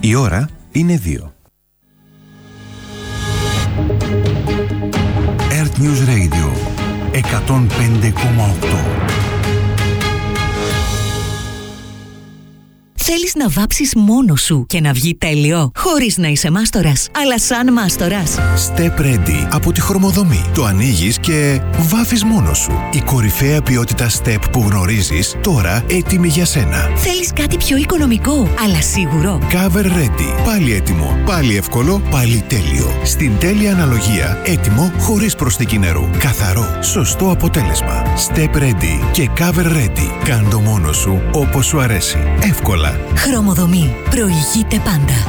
Η ώρα είναι 2. Earth News Radio 105,8. Θέλεις να βάψεις μόνος σου και να βγει τέλειο, χωρίς να είσαι μάστορας, αλλά σαν μάστορας. Step Ready από τη Χρωμοδομή. Το ανοίγεις και βάφεις μόνος σου. Η κορυφαία ποιότητα Step που γνωρίζεις, τώρα έτοιμη για σένα. Θέλεις κάτι πιο οικονομικό, αλλά σίγουρο. Cover Ready. Πάλι έτοιμο, πάλι εύκολο, πάλι τέλειο. Στην τέλεια αναλογία, έτοιμο χωρίς προσθήκη νερού. Καθαρό, σωστό αποτέλεσμα. Step Ready και Cover Ready. Κάν' το μόνος σου όπως σου αρέσει. Εύκολα. Χρωμοδομή. Προηγείται πάντα.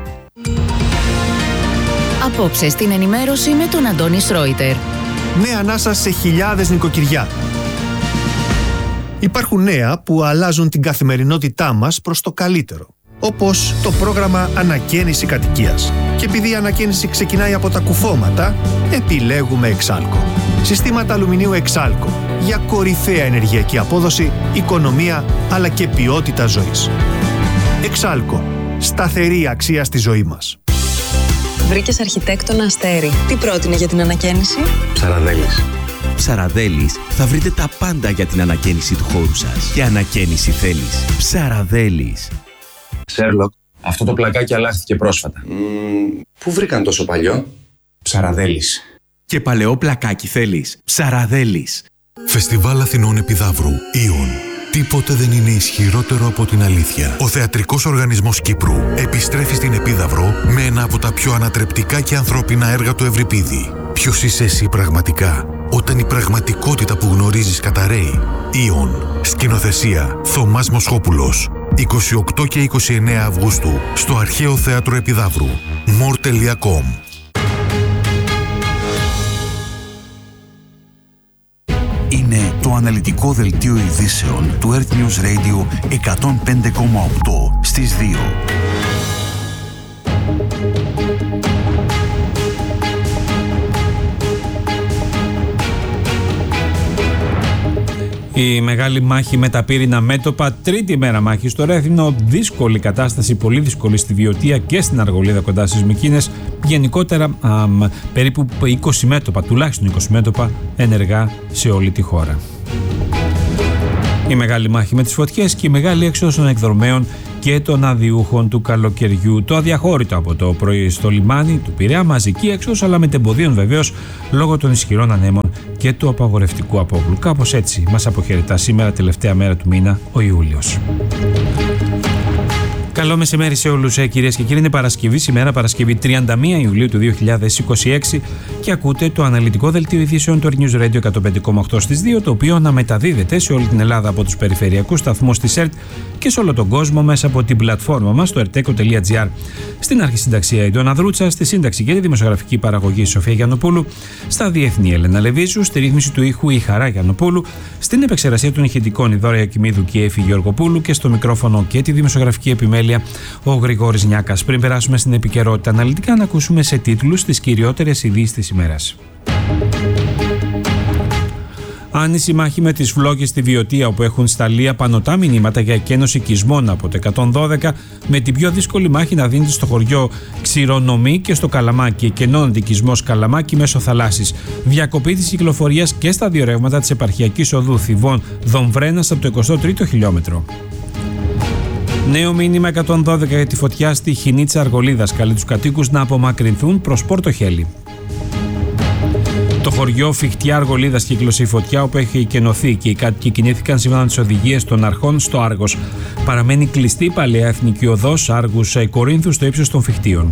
Απόψε στην ενημέρωση με τον Αντώνη Σρόιτερ. Νέα ανάσα σε χιλιάδες νοικοκυριά. Υπάρχουν νέα που αλλάζουν την καθημερινότητά μας προς το καλύτερο. Όπως το πρόγραμμα Ανακαίνιση Κατοικίας. Και επειδή η ανακαίνιση ξεκινάει από τα κουφώματα, επιλέγουμε Εξάλκο. Συστήματα αλουμινίου Εξάλκο για κορυφαία ενεργειακή απόδοση, οικονομία αλλά και ποιότητα ζωής. Εξάλκο. Σταθερή αξία στη ζωή μας. Βρήκες αρχιτέκτονα Αστέρι. Τι πρότεινε για την ανακαίνιση? Ψαραδέλης. Ψαραδέλης, θα βρείτε τα πάντα για την ανακαίνιση του χώρου σας. Και ανακαίνιση θέλεις. Ψαραδέλης. Σέρλοκ, αυτό το πλακάκι αλλάχθηκε πρόσφατα. Πού βρήκαν τόσο παλιό? Ψαραδέλης. Και παλαιό πλακάκι θέλεις. Ψαραδέλης. Φεστιβάλ Αθηνών Επιδαύρου. Ιον. Τίποτε δεν είναι ισχυρότερο από την αλήθεια. Ο Θεατρικός Οργανισμός Κύπρου επιστρέφει στην Επίδαυρο με ένα από τα πιο ανατρεπτικά και ανθρώπινα έργα του Ευρυπίδη. Ποιος είσαι εσύ πραγματικά, όταν η πραγματικότητα που γνωρίζεις καταραίει? Ιον. Σκηνοθεσία Θωμάς Μοσχόπουλος. 28 και 29 Αυγούστου στο Αρχαίο Θέατρο Επιδαύρου. more.com. Είναι το αναλυτικό δελτίο ειδήσεων του Earth News Radio 105,8 στις 2. Η μεγάλη μάχη με τα πύρινα μέτωπα, τρίτη μέρα μάχη στο Ρέθυμνο, δύσκολη κατάσταση, πολύ δύσκολη στη Βιωτία και στην Αργολίδα κοντά στις Μυκήνες. Γενικότερα περίπου 20 μέτωπα, τουλάχιστον 20 μέτωπα ενεργά σε όλη τη χώρα. Η μεγάλη μάχη με τις φωτιές και η μεγάλη έξοδος των εκδρομέων και των αδιούχων του καλοκαιριού. Το αδιαχώρητο από το πρωί στο λιμάνι του Πειραιά, μαζική έξοδος αλλά με τεμποδίων βεβαίως λόγω των ισχυρών ανέμων και του απαγορευτικού απόβλου. Κάπως έτσι μας αποχαιρετά σήμερα, τελευταία μέρα του μήνα, ο Ιούλιος. Καλό μεσημέρι σε όλους, κυρίες και κύριοι. Είναι Παρασκευή σήμερα, Παρασκευή 31 Ιουλίου του 2026 και ακούτε το αναλυτικό δελτίο ειδήσεων του News Radio 105,8 στις 2, το οποίο αναμεταδίδεται σε όλη την Ελλάδα από τους περιφερειακούς σταθμούς της ΕΡΤ και σε όλο τον κόσμο μέσα από την πλατφόρμα μας στο erteco.gr. Στην αρχισυνταξία η Ντόνα Δρούτσα, στη σύνταξη και τη δημοσιογραφική παραγωγή η Σοφία Γιαννοπούλου, στα διεθνή Έλενα Λεβίζου, στη ρύθμιση του ήχου η Χαρά Γιαννοπούλου, στην επεξεργασία των ηχητικών η Δώρα Ιακημίδου και η Εφη Γεωργοπούλου και στο μικρόφωνο και τη δημοσιογραφική επιμέλεια ο Γρηγόρης Νιάκας. Πριν περάσουμε στην επικαιρότητα αναλυτικά, να ακούσουμε σε τίτλους τις κυριότερες ειδήσεις της ημέρας. Άνηση μάχη με τις φλόγες στη Βιωτία, όπου έχουν σταλεί απανωτά μηνύματα για εκένωση οικισμών από το 112, με την πιο δύσκολη μάχη να δίνεται στο χωριό Ξηρονομή και στο Καλαμάκι. Εκενώνεται οικισμός Καλαμάκι μέσω θαλάσσης. Διακοπή της κυκλοφορίας και στα δύο ρεύματα της επαρχιακής οδού Θηβών Δομβρένας από το 23ο χιλιόμετρο. Νέο μήνυμα 112 για τη φωτιά στη Χινίτσα Αργολίδας. Καλεί τους κατοίκους να απομακρυνθούν προς Πόρτο Χέλη. Το χωριό Φιχτιά Αργολίδας κύκλωσε η φωτιά, όπου έχει εκενωθεί και οι κάτοικοι κινήθηκαν σύμφωνα με τις οδηγίες των αρχών στο Άργος. Παραμένει κλειστή η παλαιά εθνική οδός Άργους Κορίνθου στο ύψος των Φιχτίων.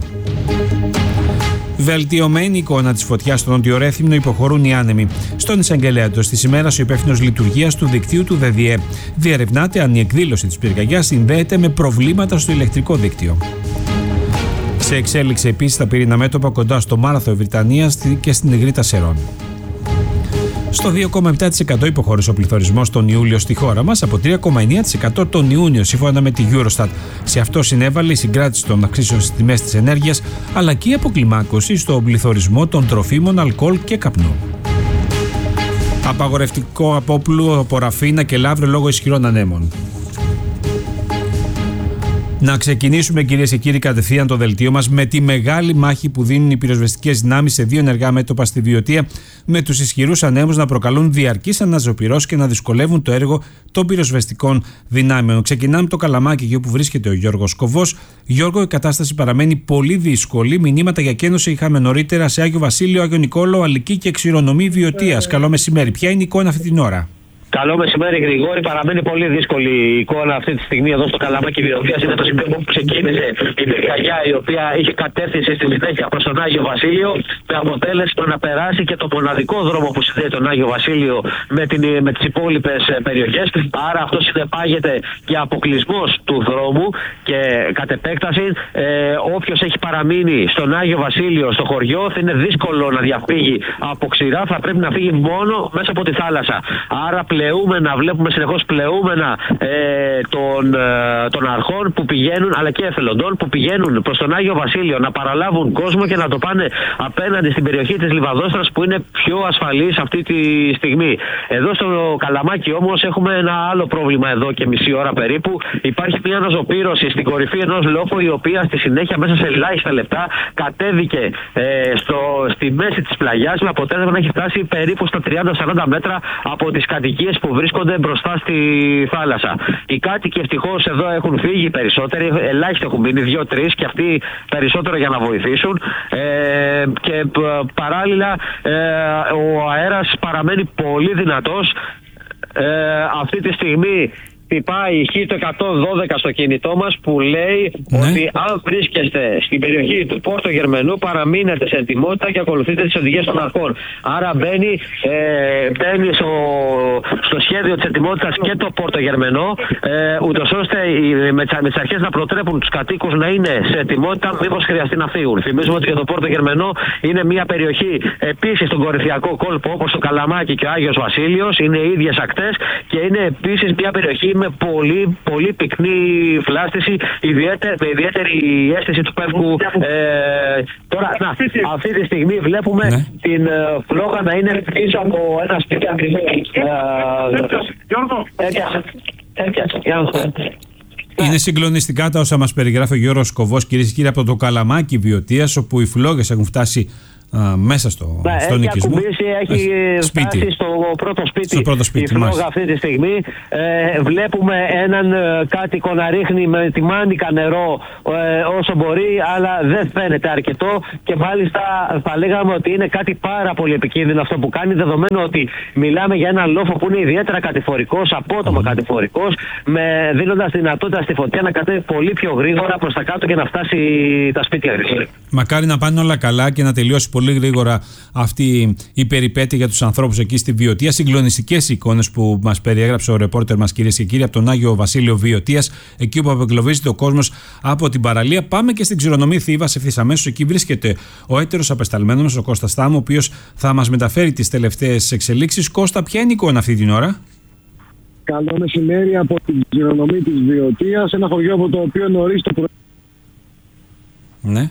Βελτιωμένη εικόνα της φωτιάς στον Νότιο Ρέθυμνο υποχωρούν οι άνεμοι. Στον εισαγγελέα του της ημέρας ο υπεύθυνος λειτουργίας του δικτύου του ΔΔΕ διερευνάται αν η εκδήλωση της πυρκαγιάς συνδέεται με προβλήματα στο ηλεκτρικό δίκτυο. Σε εξέλιξη επίσης τα πύρινα μέτωπα κοντά στο Μάραθο Βρυτανίας και στην Ιγρήτα Σερών. Στο 2,7% υποχώρησε ο πληθωρισμός τον Ιούλιο στη χώρα μας, από 3,9% τον Ιούνιο σύμφωνα με τη Eurostat. Σε αυτό συνέβαλε η συγκράτηση των αυξήσεων στις τιμές της ενέργειας, αλλά και η αποκλιμάκωση στον πληθωρισμό των τροφίμων, αλκοόλ και καπνού. Απαγορευτικό απόπλου από Ραφίνα και Λαύριο λόγω ισχυρών ανέμων. Να ξεκινήσουμε, κυρίες και κύριοι, κατευθείαν το δελτίο μας με τη μεγάλη μάχη που δίνουν οι πυροσβεστικές δυνάμεις σε δύο ενεργά μέτωπα στη Βιωτία, με τους ισχυρούς ανέμους να προκαλούν διαρκείς αναζωπυρώσεις και να δυσκολεύουν το έργο των πυροσβεστικών δυνάμεων. Ξεκινάμε το Καλαμάκι, εκεί όπου βρίσκεται ο Γιώργος Κοβός. Γιώργο, η κατάσταση παραμένει πολύ δύσκολη. Μηνύματα για κένωση είχαμε νωρίτερα σε Άγιο Βασίλειο, Άγιο Νικόλαο, Αλική και Ξηρονομή Βιωτίας. Καλό μεσημέρι. Ποια είναι η εικόνα αυτή την ώρα? Καλό μεσημέρι, Γρηγόρη. Παραμένει πολύ δύσκολη η εικόνα αυτή τη στιγμή εδώ στο Καλαμάκι Βιωτίας. Είναι το σημείο που ξεκίνησε η πυρκαγιά, η οποία είχε κατεύθυνση στη συνέχεια προς τον Άγιο Βασίλειο, με αποτέλεσμα να περάσει και το μοναδικό δρόμο που συνδέει τον Άγιο Βασίλειο με τις υπόλοιπες περιοχές. Άρα αυτό συνεπάγεται και αποκλεισμός του δρόμου και κατ' επέκταση όποιος έχει παραμείνει στον Άγιο Βασίλειο, στο χωριό, θα είναι δύσκολο να διαφύγει από ξηρά. Θα πρέπει να φύγει μόνο μέσα από τη θάλασσα. Άρα βλέπουμε συνεχώς πλεούμενα των αρχών που πηγαίνουν, αλλά και εθελοντών που πηγαίνουν προς τον Άγιο Βασίλειο να παραλάβουν κόσμο και να το πάνε απέναντι στην περιοχή της Λιβαδόστρας, που είναι πιο ασφαλής αυτή τη στιγμή. Εδώ στο Καλαμάκι όμως έχουμε ένα άλλο πρόβλημα εδώ και μισή ώρα περίπου. Υπάρχει μια αναζωπήρωση στην κορυφή ενός λόφου, η οποία στη συνέχεια μέσα σε ελάχιστα λεπτά κατέβηκε στη μέση της πλαγιάς, με αποτέλεσμα να έχει φτάσει περίπου στα 30-40 μέτρα από τις κατοικίες που βρίσκονται μπροστά στη θάλασσα. Οι κάτοικοι ευτυχώς εδώ έχουν φύγει περισσότεροι, ελάχιστοι έχουν μείνει, 2-3, και αυτοί περισσότερο για να βοηθήσουν. Και παράλληλα ο αέρας παραμένει πολύ δυνατός. Αυτή τη στιγμή χτυπάει η Χ το 112 στο κινητό μας, που λέει ότι αν βρίσκεστε στην περιοχή του Πόρτο Γερμενού, παραμείνετε σε ετοιμότητα και ακολουθείτε τις οδηγίες των αρχών. Άρα μπαίνει στο σχέδιο της ετοιμότητας και το Πόρτο Γερμενό, ούτως ώστε με τις αρχές να προτρέπουν τους κατοίκους να είναι σε ετοιμότητα μήπως χρειαστεί να φύγουν. Θυμίζουμε ότι και το Πόρτο Γερμενό είναι μια περιοχή επίσης στον κορυφιακό κόλπο, όπως το Καλαμάκι και ο Άγιος Βασίλειος, είναι οι ίδιες ακτές, και είναι επίσης μια περιοχή με πολύ, πολύ πυκνή φλάστηση, με ιδιαίτερη αίσθηση του πεύκου. Τώρα, αυτή τη στιγμή βλέπουμε την φλόγα να είναι πίσω από ένα σπίτι ακριβώς. Είναι συγκλονιστικά τα όσα μας περιγράφει ο Γιώργος Κοβός, κυρίες και κύριοι, από το Καλαμάκι Βιωτίας, όπου οι φλόγες έχουν φτάσει μέσα στον οικισμό. Έχει φτάσει στο πρώτο σπίτι η φλόγα αυτή τη στιγμή. Βλέπουμε έναν κάτοικο να ρίχνει με τη μάνικα νερό όσο μπορεί, αλλά δεν φαίνεται αρκετό, και μάλιστα θα λέγαμε ότι είναι κάτι πάρα πολύ επικίνδυνο αυτό που κάνει, δεδομένου ότι μιλάμε για έναν λόφο που είναι ιδιαίτερα κατηφορικός, απότομα κατηφορικός, δίνοντας δυνατότητα στη φωτιά να κατέβει πολύ πιο γρήγορα προς τα κάτω και να φτάσει τα σπίτια. Μακάρι να πάνε όλα καλά και να τελειώσει πολύ γρήγορα αυτή η περιπέτεια για τους ανθρώπους εκεί στη Βιωτία. Συγκλονιστικές εικόνες που μας περιέγραψε ο ρεπόρτερ μας, κυρίες και κύριοι, από τον Άγιο Βασίλειο Βιωτίας, εκεί όπου απεγκλωβίζεται ο κόσμος από την παραλία. Πάμε και στην Ξηρονομή Θήβας ευθύς αμέσως. Εκεί βρίσκεται ο έτερος απεσταλμένος μας, ο Κώστας Στάμου, ο οποίος θα μας μεταφέρει τις τελευταίες εξελίξεις. Κώστα, ποια είναι η εικόνα αυτή την ώρα? Καλό μεσημέρι από την Ξηρονομή της Βιωτίας, ένα χωριό από το οποίο νωρίς το πρωί. Ναι.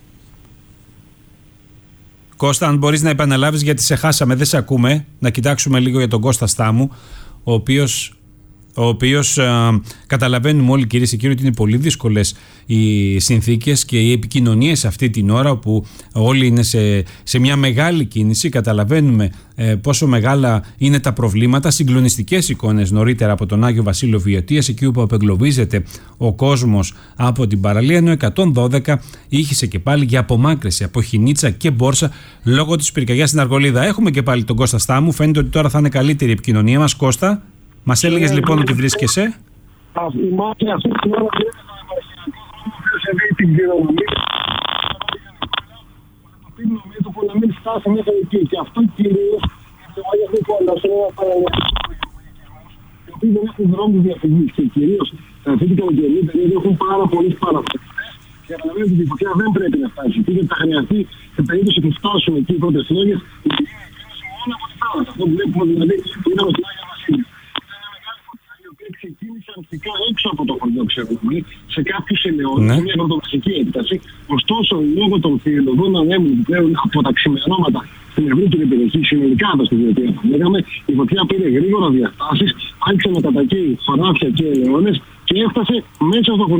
Κώστα, αν μπορείς να επαναλάβεις, γιατί σε χάσαμε, δεν σε ακούμε. Να κοιτάξουμε λίγο για τον Κώστα Στάμου, ο οποίος καταλαβαίνουμε όλοι, κυρίες και κύριοι, ότι είναι πολύ δύσκολες οι συνθήκες και οι επικοινωνίες αυτή την ώρα, όπου όλοι είναι σε μια μεγάλη κίνηση. Καταλαβαίνουμε πόσο μεγάλα είναι τα προβλήματα. Συγκλονιστικές εικόνες νωρίτερα από τον Άγιο Βασίλειο Βιωτίας, εκεί όπου απεγκλωβίζεται ο κόσμος από την παραλία, ενώ 112 ήχησε και πάλι για απομάκρυνση από Χινίτσα και Μπόρσα λόγω της πυρκαγιάς στην Αργολίδα. Έχουμε και πάλι τον Κώστα Στάμου. Φαίνεται ότι τώρα θα είναι καλύτερη η επικοινωνία μας. Κώστα, μας έλεγες λοιπόν ότι βρίσκεσαι. Η μάχη αυτή την ώρα την Ξηρονομή. Το μέτωπο να μην φτάσει μέχρι εκεί. Και αυτό κυρίως σε μάγια αυτή που αναφέρω οι οποίοι δεν έχουν δρόμους διαφυγής, και κυρίως αυτή την καλοκαιρινή περίοδο έχουν πάρα πολλές παραφάσεις. Και καταλαβαίνετε ότι η φωτιά δεν πρέπει να φτάσει. Γιατί θα χρειαστεί, σε περίπτωση που φτάσουν εκεί οι πρώτες φλόγες, μόνο από τη θάλασσα. Αυτό που βλέπουμε δηλαδή είναι από την Άγια Βασίλεια. Ξεκίνησε αρχικά έξω από το χωριό Ξηρονομή, σε κάποιους ελαιώνες, μια πρωτοβασική έκταση. Ωστόσο, λόγω των θηριωδών ανέμων που πλέον από τα ξημερώματα στην ευρύτερη περιοχή, συνολικά από στη Βιωτία, λέγαμε, η φωτιά πήρε γρήγορα διαστάσεις, άρχισε να κατακαίει χωράφια και ελαιώνες και έφτασε μέσα στο χωριό.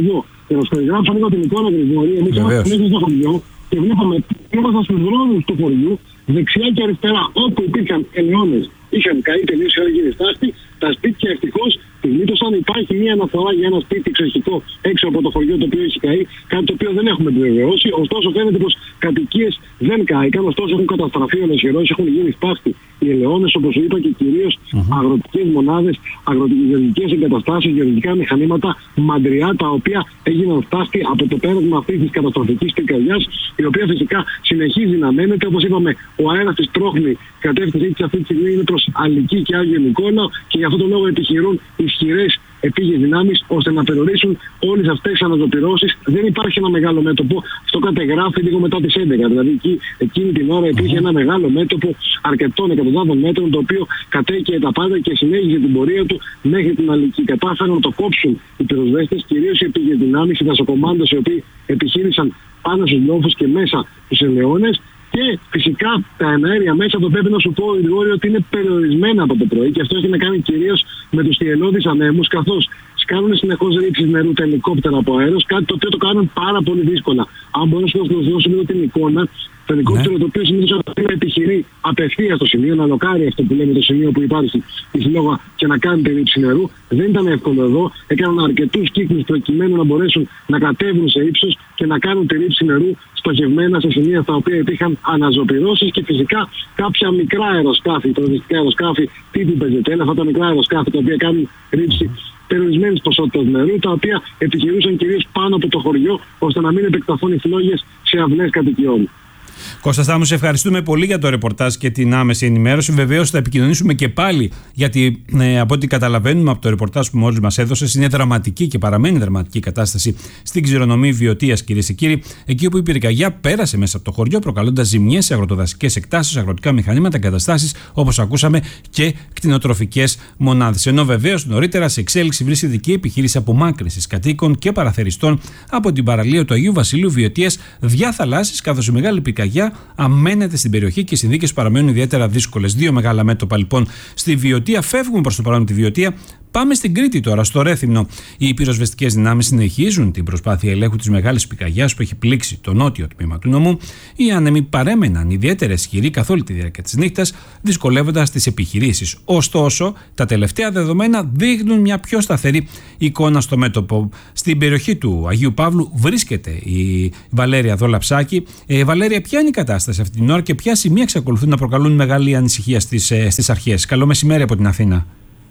Και να σου περιγράψω λίγο την εικόνα, Γρηγόρη. Εμείς ήμασταν μέσα στο χωριό και ήμασταν στους δρόμους του χωριού, δεξιά και αριστερά, όπου υπήρχαν ελαιώνες. Είχαν καεί τελείως, είχαν γίνει στάστη. Τα σπίτια ευτυχώς τη γλίτωσαν. Υπάρχει μία αναφορά για ένα σπίτι εξοχικό έξω από το χωριό το οποίο έχει καεί, κάτι το οποίο δεν έχουμε επιβεβαιώσει. Ωστόσο, φαίνεται πως κατοικίες δεν κάηκαν, ωστόσο έχουν καταστραφεί ολοσχερώς, έχουν γίνει στάστη οι ελαιώνες, όπως σου είπα, και κυρίως αγροτικές μονάδες, αγροτικές εγκαταστάσεις, γεωργικά μηχανήματα, μαντριά, τα οποία έγιναν στάστη από το πέρασμα αυτής της καταστροφικής πυρκαγιάς, η οποία φυσικά συνεχίζει να μένεται. Όπως είπαμε, ο αέρας της πρόχνει, η κατεύθυνσή της αυτή τη στιγμή είναι προς Αλική και Άγιο Νικόλαο, και για αυτόν τον λόγο επιχειρούν ισχυρές επίγειες δυνάμεις ώστε να περιορίσουν όλες αυτές τις αναζωπυρώσεις. Δεν υπάρχει ένα μεγάλο μέτωπο. Αυτό κατεγράφει λίγο μετά τις 11. Δηλαδή εκείνη την ώρα υπήρχε ένα μεγάλο μέτωπο αρκετών εκατοντάδων μέτρων, το οποίο κατέκαιε τα πάντα και συνέχιζε την πορεία του μέχρι την Αλική. Κατάφεραν να το κόψουν οι πυροσβέστες, κυρίως οι επίγειες δυνάμεις, οι δασοκομάντες, οι οποίοι επιχείρησαν πάνω στους λόφους και μέσα στους ελαιώνες. Και φυσικά τα εναέρια μέσα, το πρέπει να σου πω, Γρηγόρη, ότι είναι περιορισμένα από το πρωί, και αυτό έχει να κάνει κυρίως με τους θυελλώδεις ανέμους, καθώς κάνουν συνεχώς ρήψεις νερού τα ελικόπτερα από αέρος, κάτι το οποίο το κάνουν πάρα πολύ δύσκολα. Αν μπορώ να σου δώσω λίγο την εικόνα, το ελικόπτερο το οποίο συνήθως επιχειρεί απευθείας στο σημείο, να λοκάρει αυτό που λέμε το σημείο που υπάρχει η φλόγα και να κάνει τη ρήψη νερού. Δεν ήταν εύκολο εδώ. Έκαναν αρκετούς κύκλους προκειμένου να μπορέσουν να κατέβουν σε ύψος και να κάνουν τη ρήψη νερού στοχευμένα σε σημεία στα οποία υπήρχαν αναζωπυρώσεις, και φυσικά κάποια μικρά αεροσκάφη, τουριστικά αεροσκάφη τύπου Πεζετέλ, αυτά τα μικρά αεροσκάφη τα οποία κάνουν ρήψη περιορισμένης ποσότητας νερού, τα οποία επιχειρούσαν κυρίως πάνω από το χωριό, ώστε να μην επεκταθούν οι φλόγες σε αυλές κατοικιών. Κώστα Στάμου, σε ευχαριστούμε πολύ για το ρεπορτάζ και την άμεση ενημέρωση. Βεβαίως θα επικοινωνήσουμε και πάλι, γιατί από ό,τι καταλαβαίνουμε από το ρεπορτάζ που μόλις μας έδωσες, είναι δραματική και παραμένει δραματική κατάσταση στην Ξηρονομή Βιωτίας, κυρίες και κύριοι, εκεί όπου η πυρκαγιά πέρασε μέσα από το χωριό, προκαλώντας ζημιές σε αγροτοδασικές εκτάσεις, αγροτικά μηχανήματα, εγκαταστάσεις, όπως ακούσαμε, και κτηνοτροφικές μονάδες. Ενώ βεβαίως νωρίτερα σε εξέλιξη βρίσκεται και η επιχείρηση απομάκρυνσης κατοίκων και παραθεριστών από την παραλία του Αγίου Βασιλείου Βιωτίας διαθαλάσσης, καθώς η μεγάλη πυρκαγιά αμένεται στην περιοχή και οι συνθήκες παραμένουν ιδιαίτερα δύσκολες. Δύο μεγάλα μέτωπα λοιπόν στη Βιωτία. Φεύγουμε προς το παρόν από τη Βιωτία. Πάμε στην Κρήτη τώρα, στο Ρέθυμνο. Οι πυροσβεστικές δυνάμεις συνεχίζουν την προσπάθεια ελέγχου της μεγάλης πυρκαγιάς που έχει πλήξει το νότιο τμήμα του νομού. Οι άνεμοι παρέμεναν ιδιαίτερα ισχυροί καθ' όλη τη διάρκεια της νύχτας, δυσκολεύοντας τις επιχειρήσεις. Ωστόσο, τα τελευταία δεδομένα δείχνουν μια πιο σταθερή εικόνα στο μέτωπο. Στην περιοχή του Αγίου Παύλου βρίσκεται η Βαλέρια Δολαψάκη. Βαλέρια, ποια είναι η κατάσταση αυτή την ώρα και ποια σημεία εξακολουθούν να προκαλούν μεγάλη ανησυχία στις αρχές? Καλό μεσημέρι από την Αθήνα.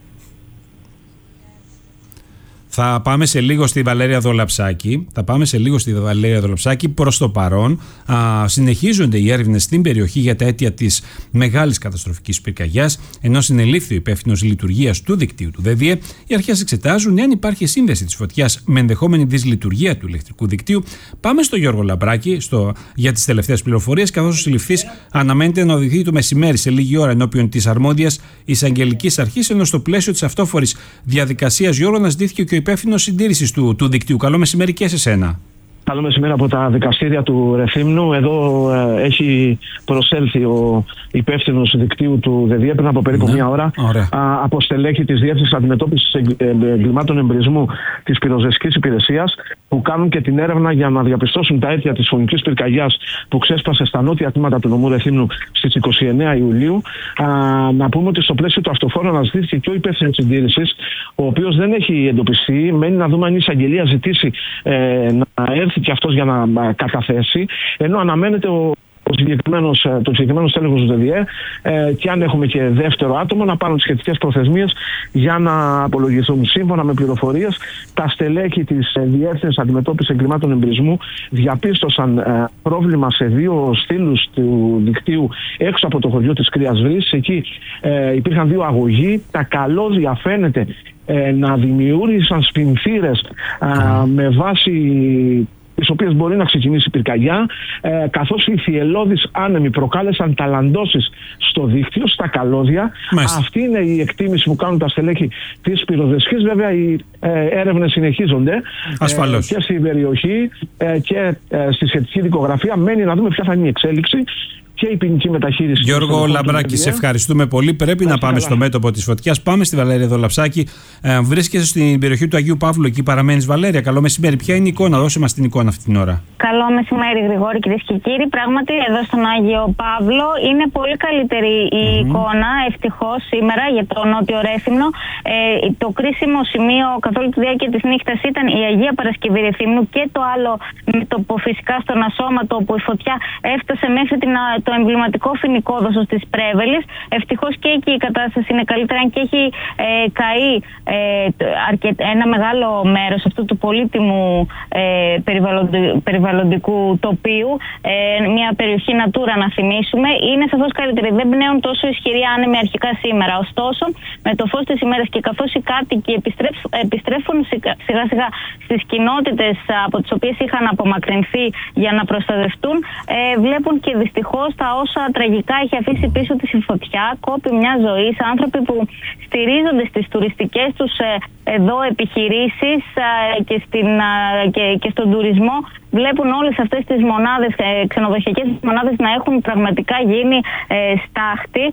Θα πάμε σε λίγο στη Βαλέρια Δολαψάκη. Προς το παρόν συνεχίζονται οι έρευνες στην περιοχή για τα αίτια της μεγάλης καταστροφικής πυρκαγιάς, ενώ συνελήφθη ο υπεύθυνος λειτουργίας του δικτύου του ΔΔΕ. Οι αρχές εξετάζουν εάν υπάρχει σύνδεση της φωτιάς με ενδεχόμενη δυσλειτουργία του ηλεκτρικού δικτύου. Πάμε στο Γιώργο Λαμπράκη για τις τελευταίες πληροφορίες, καθώς ο συλληφθής αναμένεται να οδηγηθεί το μεσημέρι σε λίγη ώρα ενώπιον της αρμόδιας εισαγγελικής αρχής, ενώ στο πλαίσιο της αυτόφορης διαδικασίας, Γιώργο, να ζητήθηκε και ο υπεύθυνος συντήρησης του δικτύου. Καλό μεσημέρι και σε σένα. Καλό μεσημέρι από τα δικαστήρια του Ρεθύμνου. Εδώ έχει προσέλθει ο υπεύθυνος δικτύου του ΔΔΕ πριν από περίπου μια ώρα από στελέχη της Διεύθυνσης Αντιμετώπισης Εγκλημάτων Εμπρισμού της Πυροσβεστικής Υπηρεσίας, που κάνουν και την έρευνα για να διαπιστώσουν τα αίτια της φωνικής πυρκαγιάς που ξέσπασε στα νότια τμήματα του νομού Ρεθύμνου στις 29 Ιουλίου. Να πούμε ότι στο πλαίσιο του αυτοφόρου αναζητήθηκε και ο υπεύθυνος συντήρησης, ο οποίος δεν έχει εντοπιστεί. Μένει να δούμε αν η εισαγγελία ζητήσει να έρθει και αυτός για να καταθέσει, ενώ αναμένεται το συγκεκριμένο στέλεχος του ΔΔΕ και αν έχουμε και δεύτερο άτομο να πάρουν τις σχετικές προθεσμίες για να απολογηθούν. Σύμφωνα με πληροφορίες, τα στελέχη της Διεύθυνσης Αντιμετώπισης Εγκλημάτων Εμπρισμού διαπίστωσαν πρόβλημα σε δύο στήλους του δικτύου έξω από το χωριό της Κρύας Βρύσης. Εκεί υπήρχαν δύο αγωγοί. Τα καλώδια φαίνεται να δημιούργησαν σπινθήρες με βάση τις οποίες μπορεί να ξεκινήσει η πυρκαγιά, καθώς οι θυελλώδεις άνεμοι προκάλεσαν ταλαντώσεις στο δίκτυο, στα καλώδια. Αυτή είναι η εκτίμηση που κάνουν τα στελέχη της πυροσβεστικής. Βέβαια, οι έρευνες συνεχίζονται και στην περιοχή και στη σχετική δικογραφία. Μένει να δούμε ποια θα είναι η εξέλιξη και η ποινική μεταχείριση. Γιώργο Λαμπράκη, σε ευχαριστούμε πολύ. Πρέπει να πάμε στο μέτωπο της φωτιάς. Πάμε στη Βαλέρια Δολαψάκη. Βρίσκεσαι στην περιοχή του Αγίου Παύλου, εκεί παραμένεις, Βαλέρια. Καλό μεσημέρι. Ποια είναι η εικόνα, δώσε μας την εικόνα αυτή την ώρα. Καλό μεσημέρι, Γρηγόρη, κυρίες και κύριοι. Πράγματι, εδώ στον Άγιο Παύλο είναι πολύ καλύτερη η εικόνα, ευτυχώς, σήμερα για το Νότιο Ρέθυμνο. Το κρίσιμο σημείο καθ' όλη τη διάρκεια της νύχτας ήταν η Αγία Παρασκευή Ρεθύμνου και το άλλο μέτωπο, φυσικά στον Ασώματο, όπου η φωτιά έφτασε μέχρι το εμβληματικό φοινικόδοσο της Πρέβελης. Ευτυχώς και εκεί η κατάσταση είναι καλύτερα, αν και έχει καεί ένα μεγάλο μέρος αυτού του πολύτιμου περιβαλλοντικού τοπίου, μια περιοχή Natura να θυμίσουμε, είναι σαφώς καλύτερη. Δεν πνέουν τόσο ισχυροί άνεμοι αρχικά σήμερα. Ωστόσο, με το φως της ημέρας και καθώς οι κάτοικοι επιστρέφουν σιγά σιγά στις κοινότητες από τις οποίες είχαν απομακρυνθεί για να προστατευτούν, βλέπουν και δυστυχώς τα όσα τραγικά έχει αφήσει πίσω της η φωτιά, κόπη μια ζωή, άνθρωποι που στηρίζονται στις τουριστικές τους εδώ επιχειρήσεις και στον τουρισμό, βλέπουν όλες αυτές τις μονάδες, ξενοδοχειακές μονάδες, να έχουν πραγματικά γίνει στάχτη.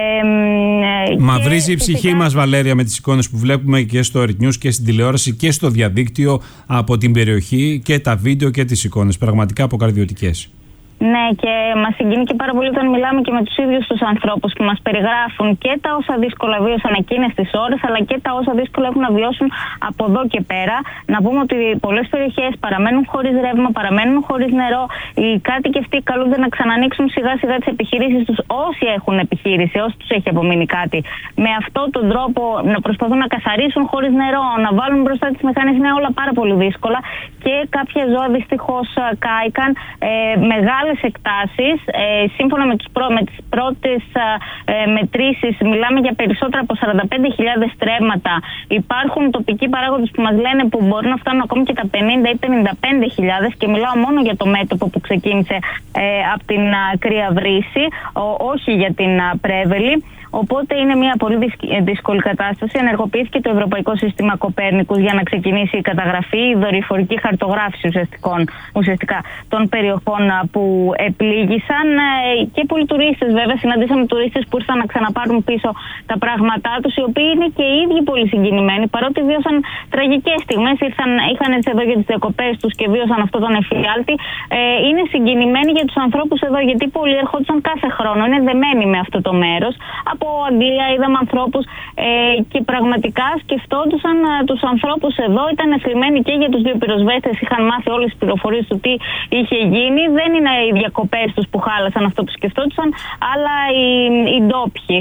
Μαυρίζει η ψυχή μας, Βαλέρια, με τις εικόνες που βλέπουμε και στο Earth News και στην τηλεόραση και στο διαδίκτυο από την περιοχή, και τα βίντεο και τις εικόνες. Πραγματικά αποκαρδιωτικές. Ναι, και μας συγκινεί και πάρα πολύ όταν μιλάμε και με τους ίδιους τους ανθρώπους που μας περιγράφουν και τα όσα δύσκολα βίωσαν εκείνες τις ώρες, αλλά και τα όσα δύσκολα έχουν να βιώσουν από εδώ και πέρα. Να πούμε ότι πολλές περιοχές παραμένουν χωρίς ρεύμα, παραμένουν χωρίς νερό. Οι κάτοικοι αυτοί καλούνται να ξανανοίξουν σιγά σιγά τις επιχειρήσεις τους, όσοι έχουν επιχείρηση, όσοι τους έχει απομείνει κάτι. Με αυτόν τον τρόπο να προσπαθούν να καθαρίσουν χωρίς νερό, να βάλουν μπροστά τις μηχανές, είναι όλα πάρα πολύ δύσκολα. Και κάποια ζώα δυστυχώς κάηκαν. Μεγάλες εκτάσεις. Σύμφωνα με τις πρώτες μετρήσεις, μιλάμε για περισσότερα από 45.000 στρέμματα. Υπάρχουν τοπικοί παράγοντες που μας λένε που μπορεί να φτάνουν ακόμη και τα 50 ή 55.000, και μιλάω μόνο για το μέτωπο που ξεκίνησε από την Κρύα Βρύση, όχι για την Πρέβελη. Οπότε είναι μια πολύ δύσκολη κατάσταση. Ενεργοποιήθηκε το Ευρωπαϊκό Σύστημα Κοπέρνικους για να ξεκινήσει η καταγραφή, η δορυφορική χαρτογράφηση ουσιαστικά των περιοχών που επλήγησαν. Και πολλοί τουρίστες, βέβαια, συναντήσαμε τουρίστες που ήρθαν να ξαναπάρουν πίσω τα πράγματά τους, οι οποίοι είναι και οι ίδιοι πολύ συγκινημένοι, παρότι βίωσαν τραγικές στιγμές. Είχαν έρθει εδώ για τις διακοπές τους και βίωσαν αυτό τον εφιάλτη. Είναι συγκινημένοι για τους ανθρώπους εδώ, γιατί πολλοί ερχόντουσαν κάθε χρόνο, είναι δεμένοι με αυτό το μέρος. Από Αγγλία είδαμε ανθρώπους και πραγματικά σκεφτόντουσαν τους ανθρώπους εδώ. Ήταν θλιμμένοι και για τους δύο πυροσβέστες, είχαν μάθει όλες τις πληροφορίες του τι είχε γίνει. Δεν είναι οι διακοπές τους που χάλασαν αυτό που σκεφτόντουσαν, αλλά οι ντόπιοι.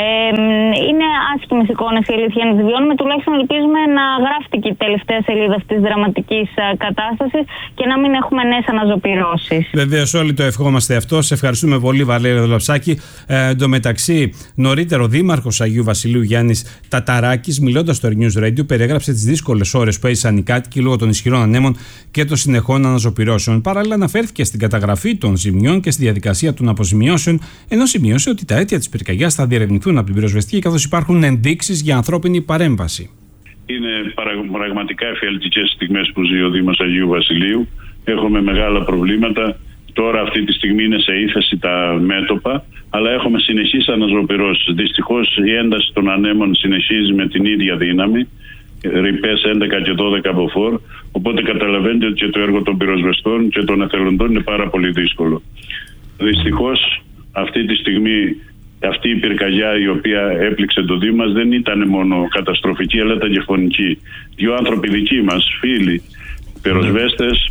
Είναι άσχημες εικόνες, η αλήθεια, να τις βιώνουμε. Τουλάχιστον ελπίζουμε να γράφτηκε και η τελευταία σελίδα αυτής της δραματικής κατάστασης και να μην έχουμε νέες αναζωπυρώσεις. Βεβαίως, όλοι το ευχόμαστε αυτό. Σε ευχαριστούμε πολύ, Βαλέρια Δολαψάκη. Εν τω μεταξύ, νωρίτερα ο Δήμαρχος Αγίου Βασιλείου Γιάννης Ταταράκης, μιλώντας στο Earth News Radio, περιέγραψε τις δύσκολες ώρες που έζησαν οι κάτοικοι λόγω των ισχυρών ανέμων και των συνεχών αναζωπυρώσεων. Παράλληλα, αναφέρθηκε στην καταγραφή των ζημιών και στη διαδικασία των αποζημιώσεων, ενώ σημείωσε ότι τα αίτια της πυρκαγιάς θα διερευνηθούν από την πυροσβεστική, καθώς υπάρχουν ενδείξεις για ανθρώπινη παρέμβαση. Είναι πραγματικά εφιαλτικές στιγμές που ζει ο Δήμος Αγίου Βασιλείου. Έχουμε μεγάλα προβλήματα. Τώρα αυτή τη στιγμή είναι σε ύφεση τα μέτωπα, αλλά έχουμε συνεχείς αναζωπυρώσεις. Δυστυχώς η ένταση των ανέμων συνεχίζει με την ίδια δύναμη, ρηπές 11 και 12 από φορ, οπότε καταλαβαίνετε ότι και το έργο των πυροσβεστών και των εθελοντών είναι πάρα πολύ δύσκολο. Δυστυχώς αυτή τη στιγμή αυτή η πυρκαγιά η οποία έπληξε το Δήμο μας δεν ήταν μόνο καταστροφική, αλλά ήταν και φωνική. Δύο άνθρωποι δικοί μας, φίλοι, πυροσβέστες,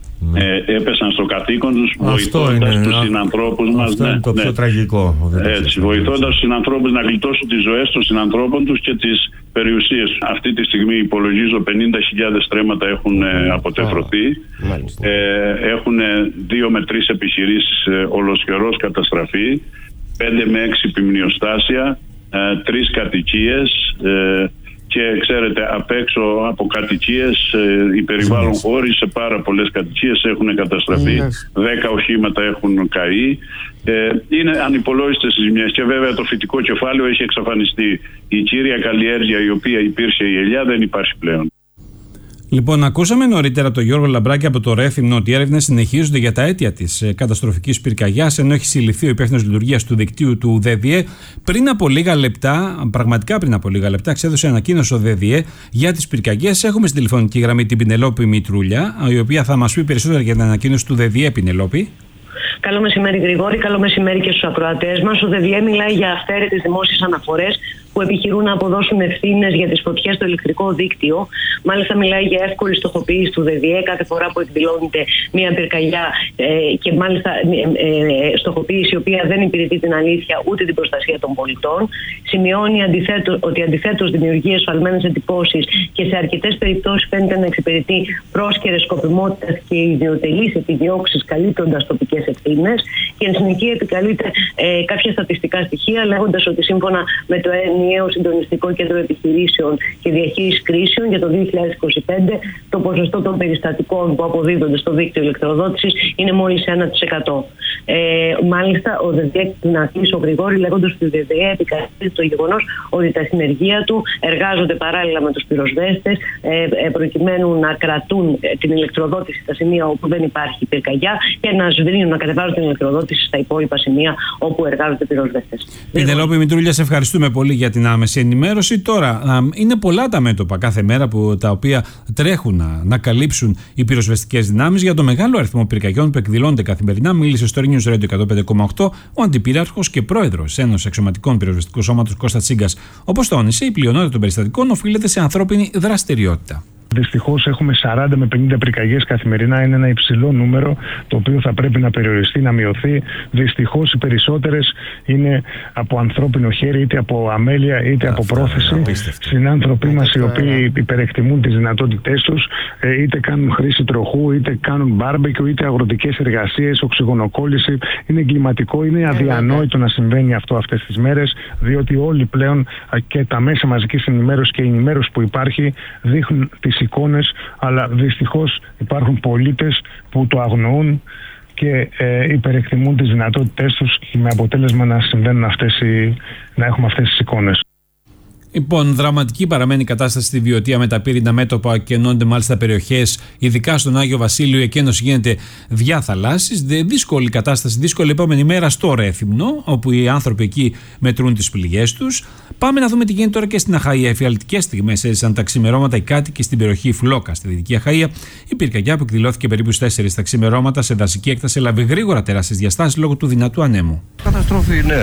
έπεσαν στο καθήκον τους, βοηθώντας τους συνανθρώπους μας. Αυτό είναι το πιο τραγικό. Έτσι, βοηθώντας τους συνανθρώπους να γλιτώσουν τις ζωές των συνανθρώπων τους και τις περιουσίες. Αυτή τη στιγμή υπολογίζω 50.000 στρέμματα έχουν αποτεφρωθεί. Έχουν 2 με 3 επιχειρήσεις ολοσχερός καταστραφεί, 5 με 6 επιμνιοστάσια, 3 κατοικίες, και ξέρετε, απ' έξω από κατοικίες, οι περιβάλλον χώροι σε πάρα πολλές κατοικίες έχουν καταστραφεί, 10 οχήματα έχουν καεί. Είναι ανυπολόγιστες οι ζημιές και βέβαια το φυτικό κεφάλαιο έχει εξαφανιστεί. Η κύρια καλλιέργεια η οποία υπήρχε, η ελιά, δεν υπάρχει πλέον. Λοιπόν, ακούσαμε νωρίτερα από τον Γιώργο Λαμπράκη από το Ρέθυμνο ότι οι έρευνες συνεχίζονται για τα αίτια της καταστροφικής πυρκαγιάς, ενώ έχει συλληφθεί ο υπεύθυνος λειτουργίας του δικτύου του ΔΔΕ. Πριν από λίγα λεπτά, πραγματικά πριν από λίγα λεπτά, εξέδωσε ανακοίνωση ο ΔΔΕ για τις πυρκαγιές. Έχουμε στην τηλεφωνική γραμμή την Πινελόπη Μητρούλια, η οποία θα μας πει περισσότερα για την ανακοίνωση του ΔΔΕ. Πινελόπη. Καλό μεσημέρι, Γρηγόρη. Καλό μεσημέρι και στους ακροατές μας. Ο ΔΔΕ μιλάει για αυθαίρετες δημόσιες αναφορές που επιχειρούν να αποδώσουν ευθύνες για τις φωτιές στο ηλεκτρικό δίκτυο. Μάλιστα, μιλάει για εύκολη στοχοποίηση του ΔΔΕ κάθε φορά που εκδηλώνεται μια πυρκαγιά και μάλιστα στοχοποίηση η οποία δεν υπηρετεί την αλήθεια ούτε την προστασία των πολιτών. Σημειώνει ότι αντιθέτως δημιουργεί εσφαλμένες εντυπώσεις και σε αρκετές περιπτώσεις φαίνεται να εξυπηρετεί πρόσκαιρες σκοπιμότητας και ιδιωτελείς επιδιώξεις καλύπτοντας τοπικές ευθύνες. Και εν συνεχεία επικαλείται κάποια στατιστικά στοιχεία, λέγοντας ότι σύμφωνα με το ενιαίο συντονιστικό κέντρο επιχειρήσεων και διαχείρισης κρίσεων για το 2025, το ποσοστό των περιστατικών που αποδίδονται στο δίκτυο ηλεκτροδότησης είναι μόλις 1%. Μάλιστα, ο ΔΔΕ να κλείσει ο Γρηγόρη, λέγοντας ότι ο ΔΔΕ επικαλείται το γεγονός ότι τα συνεργεία του εργάζονται παράλληλα με τους πυροσβέστες προκειμένου να κρατούν την ηλεκτροδότηση στα σημεία όπου δεν υπάρχει πυρκαγιά και να σβήνουν, να κατεβάζουν την ηλεκτροδότηση στα υπόλοιπα σημεία όπου εργάζονται πυροσβέστες. Πινελόπη Μητρούλια, σε ευχαριστούμε πολύ για την άμεση ενημέρωση. Τώρα, είναι πολλά τα μέτωπα κάθε μέρα τα οποία τρέχουν να καλύψουν οι πυροσβεστικές δυνάμεις για το μεγάλο αριθμό πυρκαγιών που εκδηλώνται καθημερινά. Μίλησε στο News Radio 105,8 ο αντιπύραρχος και πρόεδρος Ένωσης Αξιωματικών Πυροσβεστικού Σώματος Κώστας Τσίγκας. Όπως τόνισε, η πλειονότητα των περιστατικών οφείλεται σε ανθρώπινη δραστηριότητα. Δυστυχώς έχουμε 40 με 50 πυρκαγιές καθημερινά. Είναι ένα υψηλό νούμερο το οποίο θα πρέπει να περιοριστεί, να μειωθεί. Δυστυχώς οι περισσότερες είναι από ανθρώπινο χέρι, είτε από αμέλεια είτε από πρόθεση. Συνάνθρωποι μας οι οποίοι υπερεκτιμούν τις δυνατότητές τους, είτε κάνουν χρήση τροχού, είτε κάνουν μπάρμπεκιου, είτε αγροτικές εργασίες, οξυγονοκόλληση. Είναι εγκληματικό, είναι αδιανόητο να συμβαίνει αυτό αυτές τις μέρες, διότι όλοι πλέον και τα μέσα μαζικής ενημέρωσης και η ενημέρωση που υπάρχει δείχνουν τις εικόνες, αλλά δυστυχώς υπάρχουν πολίτες που το αγνοούν και υπερεκτιμούν τις δυνατότητές τους και με αποτέλεσμα να συμβαίνουν να έχουμε αυτές τις εικόνες. Λοιπόν, δραματική παραμένει η κατάσταση στη Βιωτία με τα πύρινα μέτωπα και ενώνονται μάλιστα περιοχές, ειδικά στον Άγιο Βασίλειο. Η εκένωση γίνεται διαθαλάσσης. Δύσκολη κατάσταση, δύσκολη επόμενη μέρα στο Ρέθυμνο, όπου οι άνθρωποι εκεί μετρούν τις πληγές τους. Πάμε να δούμε τι γίνεται τώρα και στην Αχαΐα. Εφιαλτικές στιγμές έζησαν τα ξημερώματα οι κάτοικοι στην περιοχή Φλόκα, στη Δυτική Αχαΐα. Η πυρκαγιά που εκδηλώθηκε περίπου στις 4 τα ξημερώματα σε δασική έκταση έλαβε γρήγορα τεράστιες διαστάσεις λόγω του δυνατού ανέμου. Καταστροφή, ναι.